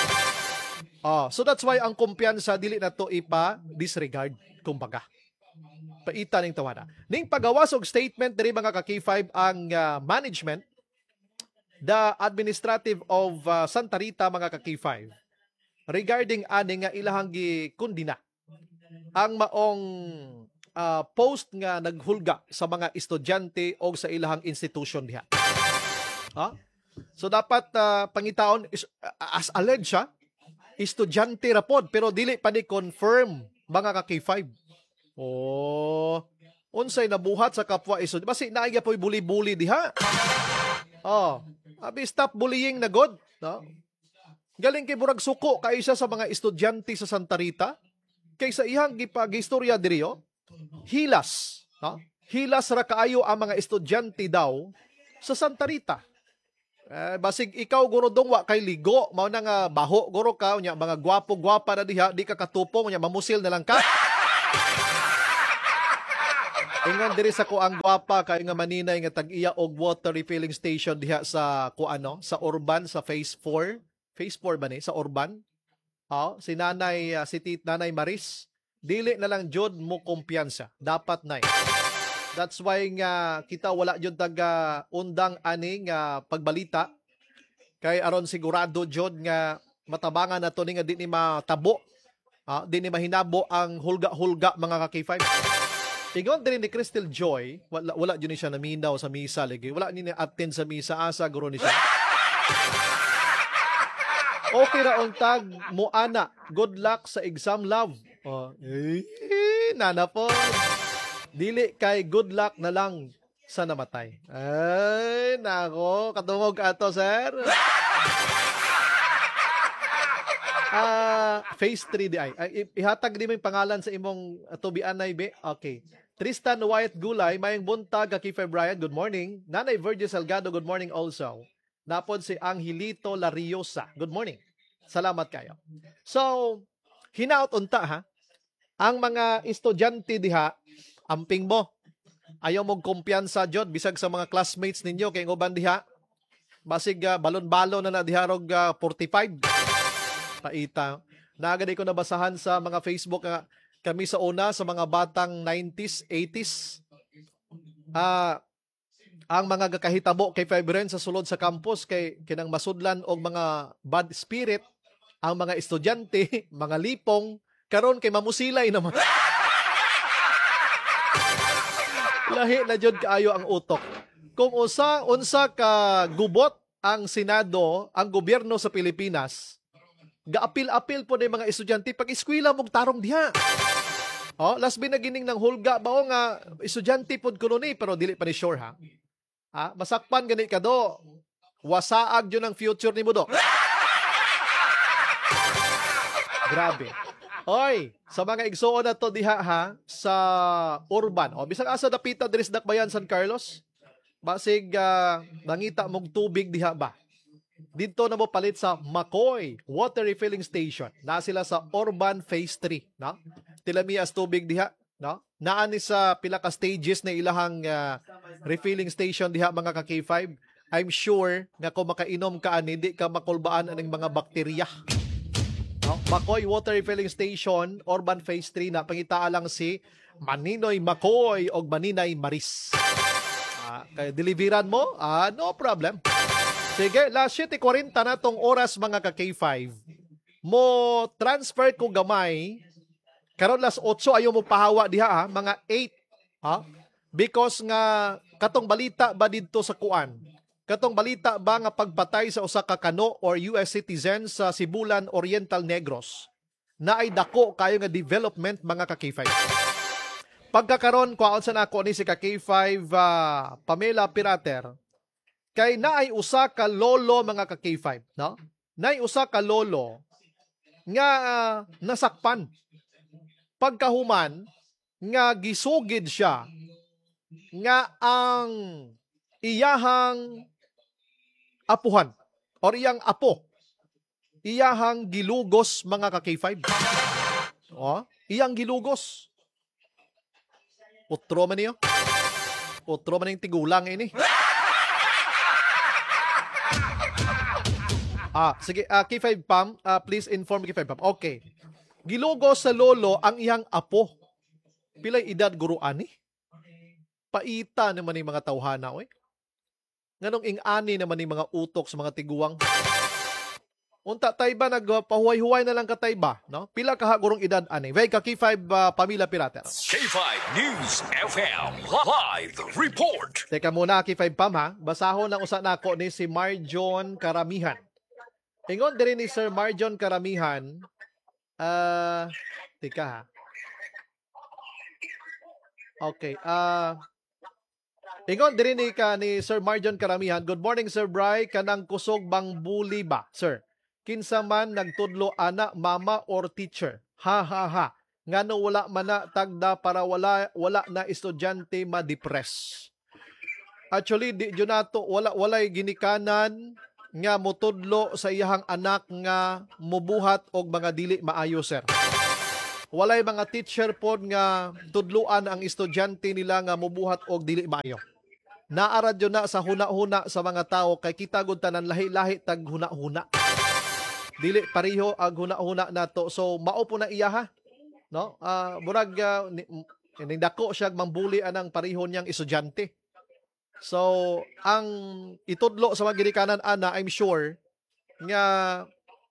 Oh, so that's why ang kumpiyansa dili na to ipa disregard kumbaga. Paita ning tawada. Ning pagawas og statement diri mga ka K five ang uh, management, the administrative of uh, Santa Rita mga ka K five regarding ani nga ilahang gikundina ang maong uh, post nga naghulga sa mga estudyante o sa ilahang institution diha. Ha? So dapat uh, pangitaon is, uh, as alleged siya, estudyante ra pod pero dili pa ni confirm mga ka K five. Oh, unsay nabuhat sa kapwa estudyante. Basi naaya po'y buli-buli diha. Oh, abi stop bullying na god, no? Galing kay burag suko kaisa sa mga estudyante sa Santa Rita kaysa ihang gipagistorya diri oh. Hilas, no? Hilas ra kaayo ang mga estudyante daw sa Santa Rita. Eh, basig ikaw guro dong wa kay ligo, mao na nga baho guro ka unya mga gwapo-gwapa na diha, di ka katupong unya mamusil na lang ka. Ingon diri sa kuang gwapa kay nga maninay nga tag-iya og water refilling station diha sa kuano, sa Urban sa Phase four. Phase four ba ni sa Urban? Oh, si Nanay uh, si Tit Nanay Maris, dili na lang jud mo kumpiyansa. Dapat nay. That's why nga kita wala jud taga undang ani nga pagbalita kay aron sigurado jud nga matabangan na to ni nga di ni matabo. Ah, di ni mahinabo ang hulga-hulga mga ka-K five. Ingon din ni Crystal Joy, wala wala jud ni siya naminaw sa misa lagi. Wala ni attend sa misa asa guro ni siya. Okay ra untag mo ana. Good luck sa exam love. Oh, eh, nana po. Dili kay good luck na lang sa namatay. Ay, nako, katungog ato, sir. Ah, uh, phase three di ay. ay. Ihatag di mo yung pangalan sa imong uh, tubianay be. Okay. Tristan Wyatt Gulay, mayang buntag ka Kiefer Bryant, good morning. Nanay Virgil Salgado, good morning also. Napod si Angelito Lariosa, good morning. Salamat kayo. So, hinaot unta ha. Ang mga estudyante diha, amping mo. Ayaw mong kumpiyansa jud bisag sa mga classmates ninyo kay uban diha. Basig uh, balon-balon na na diharog uh, forty-five. Paita. Nagadi ko nabasahan sa mga Facebook nga kami sa una sa mga batang nineties, eighties. Ah, uh, ang mga gakahitabo kay Fibren sa sulod sa campus kay kinang masudlan og mga bad spirit ang mga estudyante, mga lipong karon kay mamusilay naman. Lahi na jud kaayo ang utok. Kung usa unsa ka gubot ang Senado, ang gobyerno sa Pilipinas, gaapil-apil po ng mga estudyante pag eskwela mong tarong diha. Oh, last binagining ng hulga bao nga estudyante pod kuno ni pero dili pa ni sure ha. Ha, masakpan gani ka do. Wasaag jud ang future nimo do. Grabe. Oy, sa mga igsuon na to diha ha sa urban. O bisag asa dapita diri sa Dakbayan San Carlos. Basig uh, mangita mong tubig diha ba. Dito na mo palit sa McCoy Water Refilling Station. Na sila sa Urban Phase three, no? Tilamias tubig diha, no? Naani sa pila ka stages na ilahang uh, refilling station diha mga ka K five. I'm sure nga kung makainom ka ani di ka makulbaan aning mga bakterya. No? McCoy Water Refilling Station, Urban Phase three na pangitaa lang si Maninoy McCoy o Maninay Maris. Ah, kaya deliveran mo? Ah, no problem. Sige, last seven forty na tong oras mga ka K five. Mo transfer ko gamay. Karon last eight ayo mo pahawa diha ha, mga eight. Ha? Because nga katong balita ba didto sa kuan? Katong balita ba nga pagpatay sa usa ka kano or U S citizen sa Sibulan Oriental Negros na ay dako kayo nga development mga ka K five. Pagkakaron kuan sa nako ni si ka K five uh, Pamela Pirater. Kay naay usa ka lolo mga ka K five, no? Naay usa ka lolo nga uh, nasakpan. Pagkahuman nga gisugid siya nga ang iyahang apuhan or iyang apo iyahang gilugos mga ka K five. Oh, iyang gilugos. Utro man niyo. Utro man ning tigulang ini. Ah, sige, uh, K five Pam, uh, please inform K five Pam. Okay. Gilugos sa lolo ang iyang apo. Pilay edad guro ani? Paita naman yung mga tawhana, oy. Nganong ing-ani naman yung mga utok sa mga tiguang. Unta tay ba nagpahuway-huway na lang ka tay ba, no? Pila ka gurong edad ani? Way ka K five uh, Pamela Pirater. K five News F M live report. Teka muna K five Pam ha. Basahon lang usa nako ni si Marjon Karamihan. Ingon diri ni Sir Marjon Karamihan, ah, uh, tika ha. Okay, ah, uh, ingon diri ni ka ni Sir Marjon Karamihan. Good morning Sir Bry, kanang kusog bang bully ba, sir? Kinsa man nagtudlo ana, mama or teacher? Ha ha ha. Ngano wala man na tagda para wala wala na estudyante ma-depress. Actually di jud nato wala walay ginikanan nga motudlo sa iyahang anak nga mubuhat og mga dili maayo, sir. Walay mga teacher pod nga tudluan ang estudyante nila nga mubuhat og dili maayo. Naara jud na sa huna-huna sa mga tao kay kita gud tanan lahi-lahi tag huna-huna. Dili pareho ang huna-huna nato. So mao po na iya ha. No? Ah, uh, murag uh, ni dako siya mambuli anang pareho niyang estudyante. So, ang itudlo sa mga ginikanan ana, I'm sure nga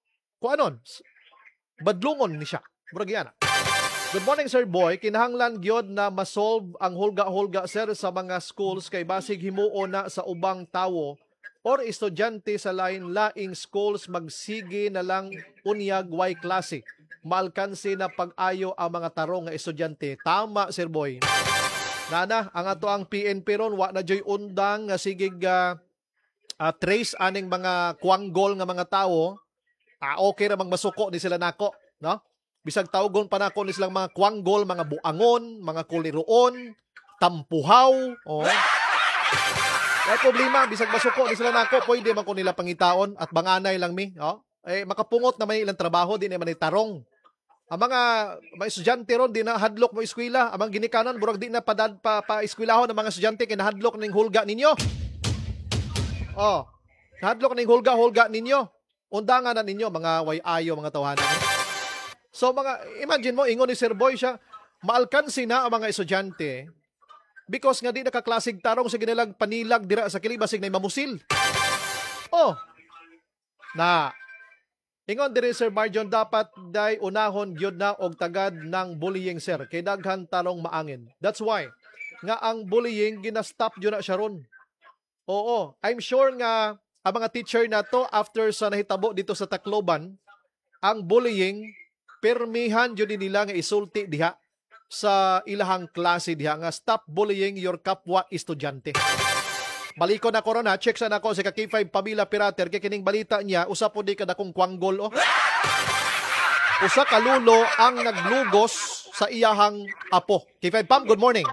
kuanon, badlungon ni siya. Murag yan. Good morning, Sir Boy. Kinahanglan gyud na masolve ang hulga-hulga, sir, sa mga schools kay basig himuo na sa ubang tawo or estudyante sa lain-laing schools magsige na lang unyag way klase. Maalkansi na pag-ayo ang mga tarong nga estudyante. Tama, Sir Boy. Nana, ang ato ang P N P ron, wa na joy undang nga sigig uh, uh, trace aning mga kuanggol nga mga tawo. Ah, okay ra magmasuko ni sila nako, no? Bisag tawgon pa nako ni silang mga kuanggol, mga buangon, mga kuliroon, tampuhaw, oh. Ay problema, bisag masuko ni sila nako, pwede man ko nila pangitaon at banganay lang mi, oh. Eh makapungot na may ilang trabaho din man tarong. Ang mga mga estudyante ron di na hadlok mo eskwela, amang ginikanan burag di na padad pa pa eskwelahon ng mga estudyante kay nahadlok ning hulga ninyo. Oh. Nahadlok ning hulga-hulga ninyo. Undangan na ninyo mga way ayo mga tawanan. So mga, imagine mo, ingon ni Sir Boy siya, maalkansi na ang mga estudyante because nga di nakaklasig tarong sa ginilang panilag dira sa kilibasig na mamusil. Oh, na, ingon diri Sir Marjon, dapat day unahon gyud na og tagad ng bullying, sir. Kay daghan tarong maangin. That's why, nga ang bullying, ginastop yun na siya ron. Oo, I'm sure nga, ang mga teacher na to, after sa nahitabo dito sa Tacloban, ang bullying, permihan yun nila nga isulti diha sa ilahang klase diha nga stop bullying your kapwa estudyante. Baliko na corona, check sa nako sa K five Pamila Pirater kay kining balita niya usa po di kada kong kwanggol oh. Usa ka lulo ang naglugos sa iyahang apo. K five Pam, good morning.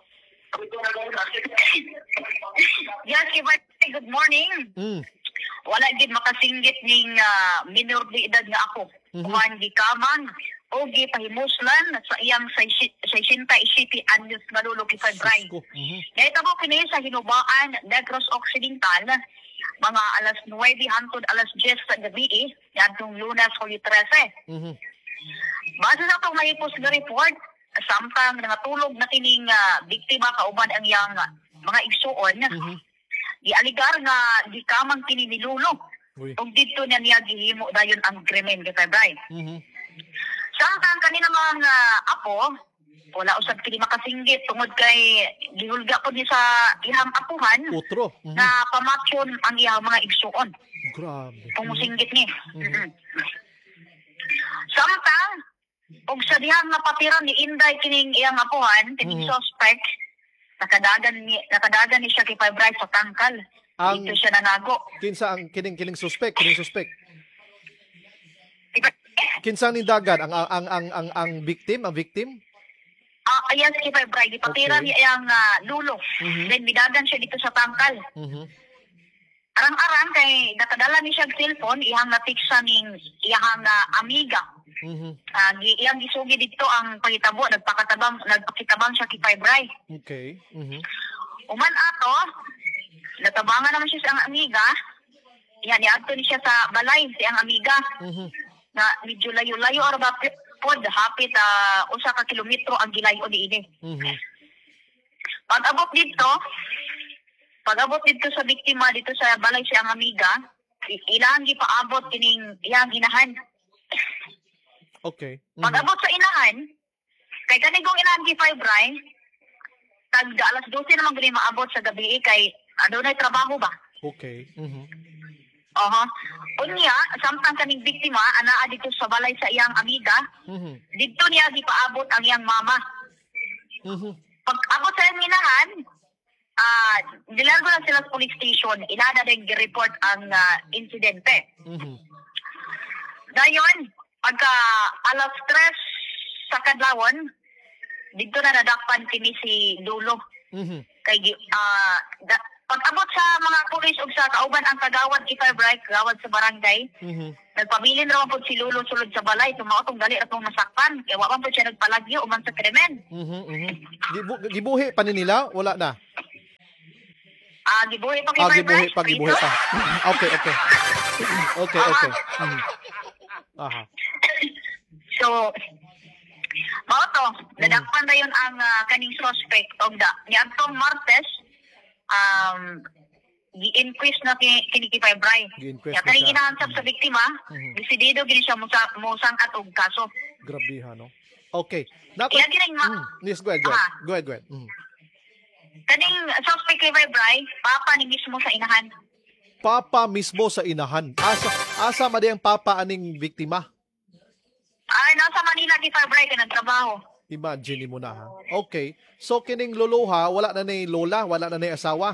Yes, K five, good morning. Mm. Wala gid makasinggit ning uh, minor de edad nga ako. Mhm. Kuan gikamang o gipahimuslan sa iyang sesenta isiti anyos nga lulo kay Febray. Mhm. Nahitabo kini sa Hinubaan, Negros Occidental, mga alas nuwebe hangtod alas diyes sa gabi, yadtong Lunes, Hulyo trese. Mhm. Base sa itong mahipos nga report, samtang nangatulog na kining uh, biktima kauban ang iyang uh, mga igsuon, Mhm. gialigar nga gikamang kini ni lulo. Uy. Ug dito niya niya gihimo dayon ang krimen kay Febray. Mhm. Samtang kanina mga apo, wala usab kini makasinggit tungod kay gihulga po ni sa ihang apuhan Utro. Mhm. na pamatyon ang iyang mga igsuon. Grabe. Kung musinggit ni. Mhm. Mhm. Samtang og sa dihang napatiran ni Inday kining iyang apuhan, kining Mhm. suspect, nakadagan ni nakadagan ni siya kay Febray sa tangkal. Ang- Dito siya nanago. Kinsa ang kining kining suspect, kining suspect. Kinsa ning dagan ang ang ang ang ang, ang victim, ang victim? Ah, yes, kay Febray, gipatiran Okay. niya iyang ah, lulo. Mhm. Then bidagan siya dito sa tangkal. Mhm. Arang-arang kay nakadala ni siya og cellphone, ihang natiksa ning iyang ah, amiga. Mhm. Ah, gi- iyang gisugi dito ang pangitabo, nagpakatabang nagpakitabang siya kay Febray. Okay. Mhm. Uman ato, natabangan naman siya sa ang amiga. Yan, niadto ni siya sa balay si ang amiga. Mhm. Na medyo layo-layo or ba pod hapit uh, usa ka kilometro ang gilayo ni ini. Mhm. Pag abot dito, pag abot dito sa biktima dito sa balay siyang amiga, i- ilang gipaabot kining iyang inahan. Okay. Pag Mhm. abot sa inahan, kay kanigong inahan gi Febray, tag alas dose naman gani maabot sa gabi kay adunay trabaho ba? Okay. Mhm. Aha. Unya, samtang kaning biktima anaa dito sa balay sa iyang amiga, Mhm. dito niya gipaabot ang iyang mama. Mhm. Pag abot sa iyang inahan, ah, nilargo na sila sa police station, inada din gi-report ang ah, insidente. Mhm. Dayon, pagka alas tres sa kadlawon, dito na nadakpan kini si Dulo. Mhm. Kay gi- ah, da- pag abot sa mga pulis ug sa kauban ang kagawad kay Febray, kagawad sa barangay, Mhm. nagpabilin raw po si Lulo sulod sa balay, tumaotong dali atong nasakpan. Kaya wa man po siya nagpalagyo uman sa krimen. Mhm. Mhm. Gibu, gibuhi pa ni nila wala na. Ah, gibuhi pa kay Ah, Febray. gibuhi pa, gibuhi pa. Okay, okay. Okay, okay. Mhm. Aha. So, mao to, nadakpan na yun ang ah, kaning suspect og da. Ni Antong Martes, um, gi-increase na ki- kini kay Bray. Gi-inquest Ya na kani siya. ginahansap sa biktima, Mhm. desidido gini siya mo sa mo sangkat og kaso. Grabihan, no? Okay. Nako. Iya gining ma- Mm, yes, go ahead, go ahead. Ah. Go ahead, go ahead. Mm. Kaning suspect kay Bray, papa ni mismo sa inahan. Papa mismo sa inahan. Asa asa man ang papa aning biktima? Ay nasa Manila kay Bray kay nagtrabaho. Imagine mo na ha. Okay. So kining luluha, wala na ni lola, wala na ni asawa.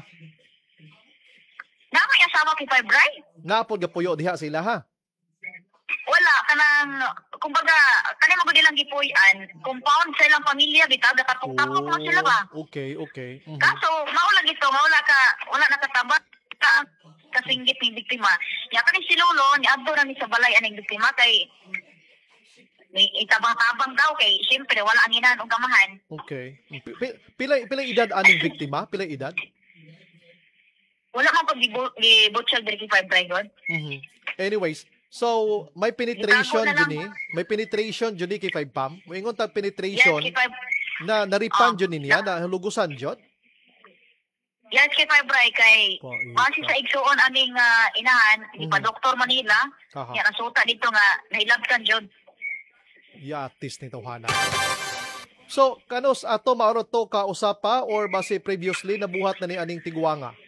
Na may asawa kay Bray? Napod gapuyo diha sila ha. Wala kanang kumbaga kani mo gud lang gipuy-an, compound sa ilang pamilya bitaw gatapok-tapok na sila ba? Okay, okay. Mhm. Kaso maula gito, maula ka wala nakatabak ka kasinggit ni biktima. Ya kani si Lolo ni adto na ni sa balay aning biktima kay may itabang-tabang daw kay siyempre wala ang inahan og gamahan. Okay. Pi- pi- Pila pila edad aning biktima? Pila edad? Wala man pag gibutsyag diri kay Five Dragon. Mhm. Anyways, so may penetration Itago na lang. jud ni, may penetration jud ni kay five pam. Moingon ta penetration Yes, kay Five na naripan Ah, jud ni niya, na hulugusan jud. Yes, kay Five Bray kay Oh, iya. base sa igsuon aning ah, inahan, di pa Mhm. Doktor Manila, Aha. ya nasuta dito nga nahilabtan jud. Yatis ni tawhana. So, kanos ato maoro to ka usapa or base previously nabuhat na ni aning tigwanga?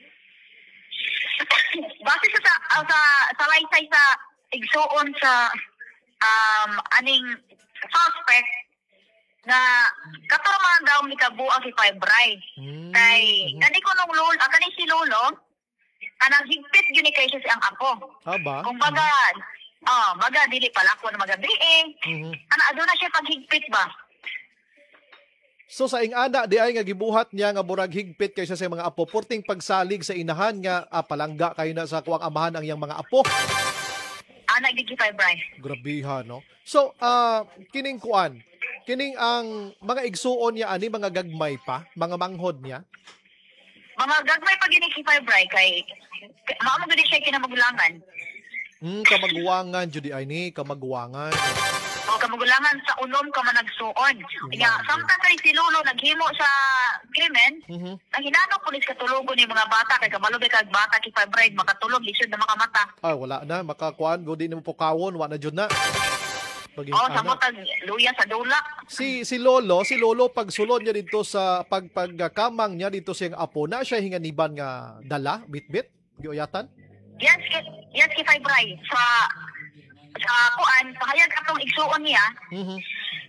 Base sa sa ah, sa, sa laysay sa igsuon sa um aning suspect na katurma daw ni kabuang si Five Bray. Hmm. Kay kani ko nung lolo, ah, kani si Lolo, kanang higpit gyud ni kay siya si ang apo. Aba. Kung baga, ah, baga dili pala ko na magabi eh. Mhm. Ana ado na siya paghigpit ba? So sa ing ana di ay nga gibuhat niya nga murag higpit kaysa sa mga apo porting pagsalig sa inahan nga ah, palangga kayo na sa kuwang amahan ang iyang mga apo. Ana gigi Five Bray. Grabiha, no? So, ah kining kuan, kining ang mga igsuon niya ani mga gagmay pa, mga manghod niya. Mga gagmay pag gini si Five Bray kay mao mo gid siya kinamagulangan. Hmm, kamaguwangan jud di ay ni, kamaguwangan. O kamagulangan sa unom ka man nagsuon. Kaya samtang kay si Lolo naghimo sa krimen, Mhm. ang hinano pulis katulugon ni mga bata kay kabalo kag bata kay Five Bray makatulog lisod na makamata. Ah, wala na makakuan go di na mo pukawon, wa na jud na. Paging Oh, ana. samot ang luya sa dula. Si si Lolo, si Lolo pag sulod niya dito sa pag pagkamang niya dito sa iyang apo, na siya hinganiban nga dala, bitbit, giuyatan. Yes, kay, yes, kay Five Bray. Sa, sa kuan, pahayag atong igsuon niya, Mhm.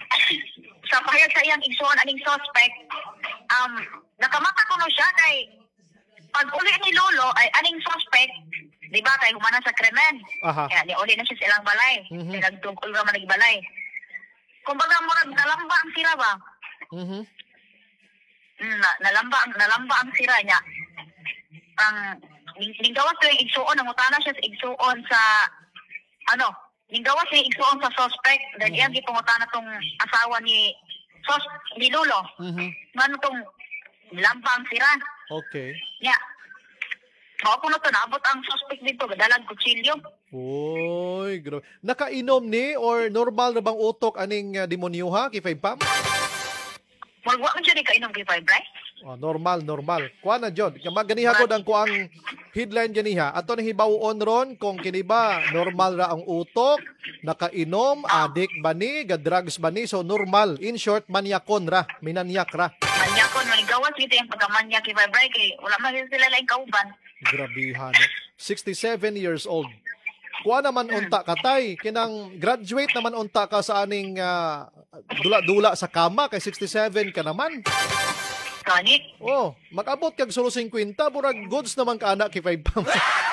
sa pahayag sa iyang igsuon aning suspect, um, nakamata ko no siya kay pag uli ni Lolo, ay aning suspect, di ba, kay humana sa krimen. Aha. Kaya ni uli na siya sa ilang balay. Mhm. Kaya nagtungkol naman nagbalay. Kumbaga, murag nalamba ang sira ba? Mhm. Mm, na, nalamba, ang nalamba ang sira niya. Ang ninggawas ko yung igsuon, nangutana siya sa igsuon sa, ano, ninggawas yung igsuon sa suspect, dahil Mhm. yan, di pangutana tong asawa ni, sos, ni Lolo. Mhm. Ano tong lamba ang sira. Okay. Nya, mao ko na to, naabot ang suspect dito, dalag kutsilyo. Oy, grabe. Nakainom ni or normal na bang utok aning uh, demonyoha kay five pam? Magwa man siya di kainom kay Five Bray. Oh, normal, normal. Kuha na jud. Maganiha ko ang kuang headline ganiha. Ato ni hibawon ron kung kini ba normal ra ang utok, nakainom, adik ba ni, ga-drugs ba ni, so normal. In short, manyakon ra, minanyak ra. Manyakon, manigawas dito yung pagkamanyak kay Five Bray, kay wala man sila laing kauban. Grabihan. No? sixty-seven years old. Kuha naman unta katay, kinang graduate naman unta ka sa aning ah, dula-dula sa kama kay sixty-seven ka naman. Kani? Oh, mag-abot kag solo fifty, burag goods naman ka anak kay five pam.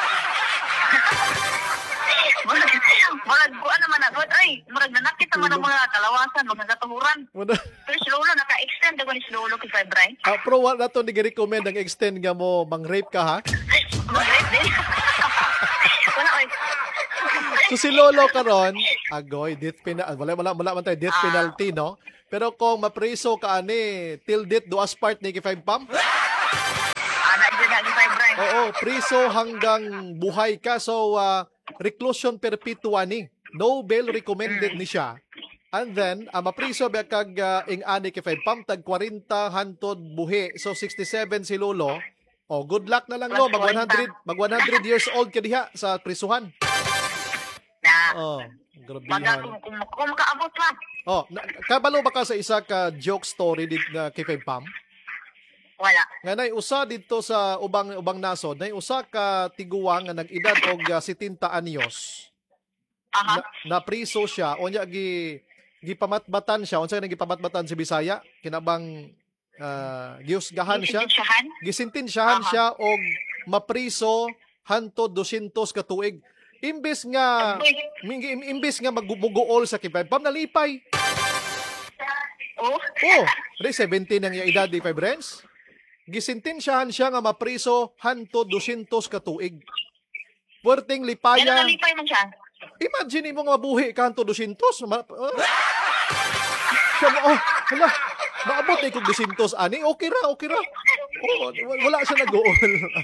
Murag, murag, kuha naman na, good, ay, murag nanakit naman ang mga kalawasan, mga katuhuran. Pero si Lolo, naka-extend ako ni si Lolo kay Five Bray. Ah, pro wa na to ni recommend ang extend nga mo mang-rape ka ha. Mag-rape din. Wala, ay. So si Lolo karon, agoy death penalty, wala wala wala man tayo death penalty no. Pero kung mapreso ka ani till death duas part ni kay five pam. Anak dyan na ni Five Bray. Oo, preso hanggang buhay ka. So uh, reclusion perpetua ni. No bail recommended ni siya. And then, uh, mapriso ba kag uh, ing ani kay five pam tag forty hantod buhi. So sixty-seven si Lolo. Oh, good luck na lang no, mag one hundred, mag one hundred years old ka diha sa prisuhan. Na, Oh, baga grabihan. kung, kung, kung makaabot man. Oh, na, kabalo ba ka sa isa ka joke story dit nga kay Five Pam? Wala. Nga nay usa dito sa ubang ubang nasod, nay usa ka tiguang nga nag-edad og uh, setenta anyos. Aha. Na, na priso siya, unya gi gipamatbatan siya, unsa nga gipamatbatan si Bisaya? Kinabang uh, giusgahan siya. Gisintinsyahan? Gisintensyahan Aha. siya og mapriso hanto dosyentos ka tuig. Imbes nga mingi imbes nga magbubugool sa kay Five Pam nalipay. Oh. Oh, re seventeen ang iya edad di Five Renz. Gisintensyahan siya nga mapriso hanto dosyentos ka tuig. Puwerteng Pero lipaya. nalipay man siya. Imagine mo nga buhi ka hanto dosyentos. Ma- uh, siya mo, oh, hala, maabot na ikong dosyentos ani. Okay ra, okay ra. Oh, w- wala siya nag-uol.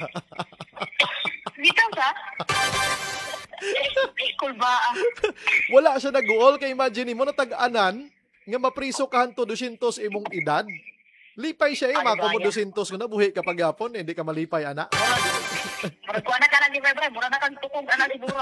Bitaw sa? Cool ba? Wala siya nag-uol. Kaya imagine mo, natag-anan nga mapriso ka hanto dosyentos imong edad. Lipay siya eh, Ay, mako mo gaya. dosyentos ko na buhi kapag hapon, hindi ka malipay, ana. Murag ko na ka na di Febre, mura na kang tukog ana siguro.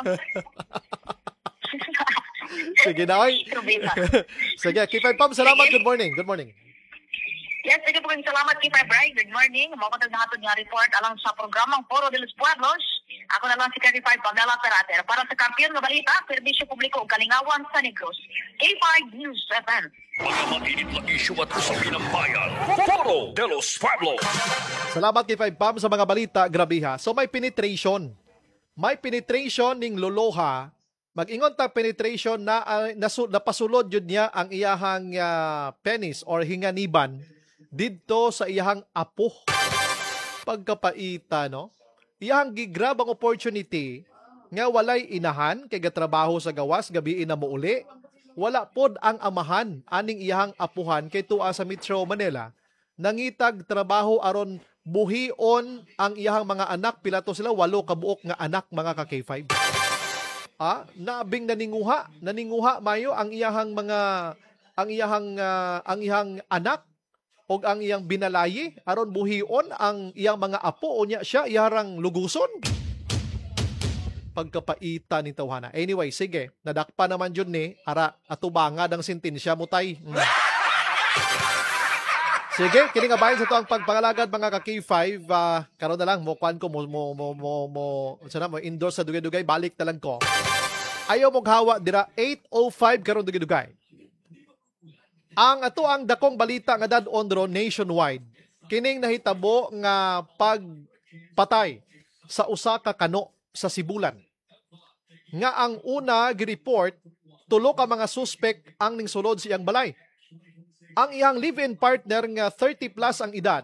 Sige na, oy. Probeta. Sige, Kay Five Pam, salamat. Good morning. Good morning. Yes, sige po kayong salamat kay Febre. Good morning. Mamatag na hatod nga report alang sa programang Foro de los Pueblos. Ako na lang si Kay Five Pam, Dela Perater. Para sa kampiyon nga balita, serbisyo publiko o kalingawan sa Negros. K five News F M. Mga mainit na isyu at usapin ng bayan. Foro de los Pueblos. Salamat kay Five Pam sa mga balita. Grabe ha. So may penetration. May penetration ning loloha. Mag-ingon ta penetration na uh, nasu, napasulod yun niya ang iyahang uh, penis or hinganiban didto sa iyahang apo. Pagkapaita, no? Iyahang gigrab ang opportunity nga walay inahan kay gatrabaho sa gawas gabi na muuli. Wala pod ang amahan aning iyahang apuhan kay tuwa sa Metro Manila. Nangitag trabaho aron buhion ang iyahang mga anak, pila to sila, walo kabuok nga anak, mga ka K five. Ah, nabing naninguha, naninguha mayo ang iyahang mga ang iyahang uh, ang iyahang anak og ang iyang binalayi aron buhion ang iyang mga apo unya siya iharang luguson. Pagkapaita ni tawhana. Anyway, sige, nadakpa naman jud ni ara atubanga ang sentensya mo tay. Mm. Sige, kini nga bahin sa to ang pagpangalagad mga ka K five. Uh, karon na lang mo kwan ko mo mo mo mo, mo sana mo endorse sa dugay-dugay, balik na lang ko. Ayaw mong hawa dira eight oh five karon dugay-dugay. Ang ato ang dakong balita nga dad-on ro nationwide. Kining nahitabo nga pagpatay sa usa ka kano sa Sibulan. Nga ang una gi-report tulo ka mga suspect ang ningsulod sa iyang balay. Ang iyang live-in partner nga thirty plus ang edad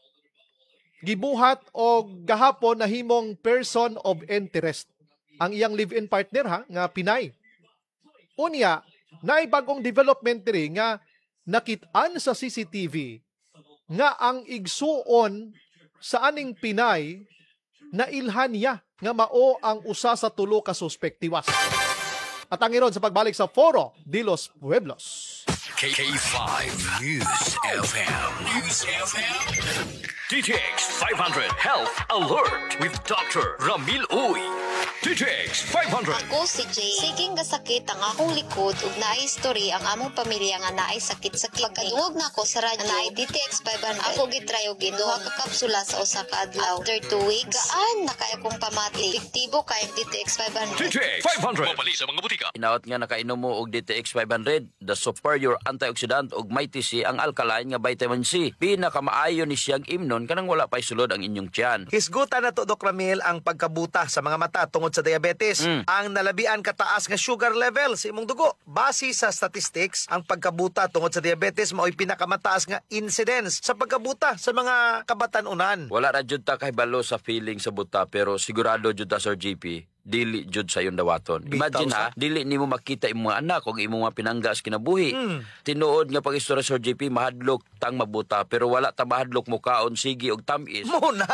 gibuhat og gahapon na himong person of interest. Ang iyang live-in partner ha nga Pinay. Unya, naay bagong development diri nga nakit-an sa C C T V nga ang igsuon sa aning Pinay na ilhan niya nga mao ang usa sa tulo ka suspect tiwas. At ang iron sa pagbalik sa Foro de los Pueblos. K five News F M. News F M. D T X five hundred Health Alert with Doctor Ramil Uy. D T X five hundred. Ako si Jay. Siging gasakit ang akong likod ug naay history ang among pamilya nga naay sakit sa kidney. Pagkadungog na ako sa radyo naay D T X five hundred. Ako gitry og duha ka kapsula sa usa ka adlaw. After two weeks, gaan na kay akong pamati. Epektibo kay ang D T X five hundred. D T X five hundred. Mabali sa mga butika. Inawat nga nakainom mo og D T X five hundred, the superior antioxidant ug mighty C ang alkaline nga vitamin C. Pinakamaayo ni siyang imnon kanang wala pay sulod ang inyong tiyan. Hisgutan na to, Doc Ramil, ang pagkabuta sa mga mata tungod sa diabetes. Mm. Ang nalabian kataas nga sugar level sa imong dugo. Base sa statistics, ang pagkabuta tungod sa diabetes mao'y pinakamataas nga incidence sa pagkabuta sa mga kabatanunan. Wala ra jud ta kay balo sa feeling sa buta pero sigurado jud ta Sir G P. Dili jud sa yung dawaton. Imagine ha, dili nimo makita imong mga anak kung imong mga pinanggas kinabuhi. Mm. Tinuod nga pag-istorya Sir G P, mahadlok tang mabuta pero wala ta mahadlok mo kaon sige og tamis. Muna,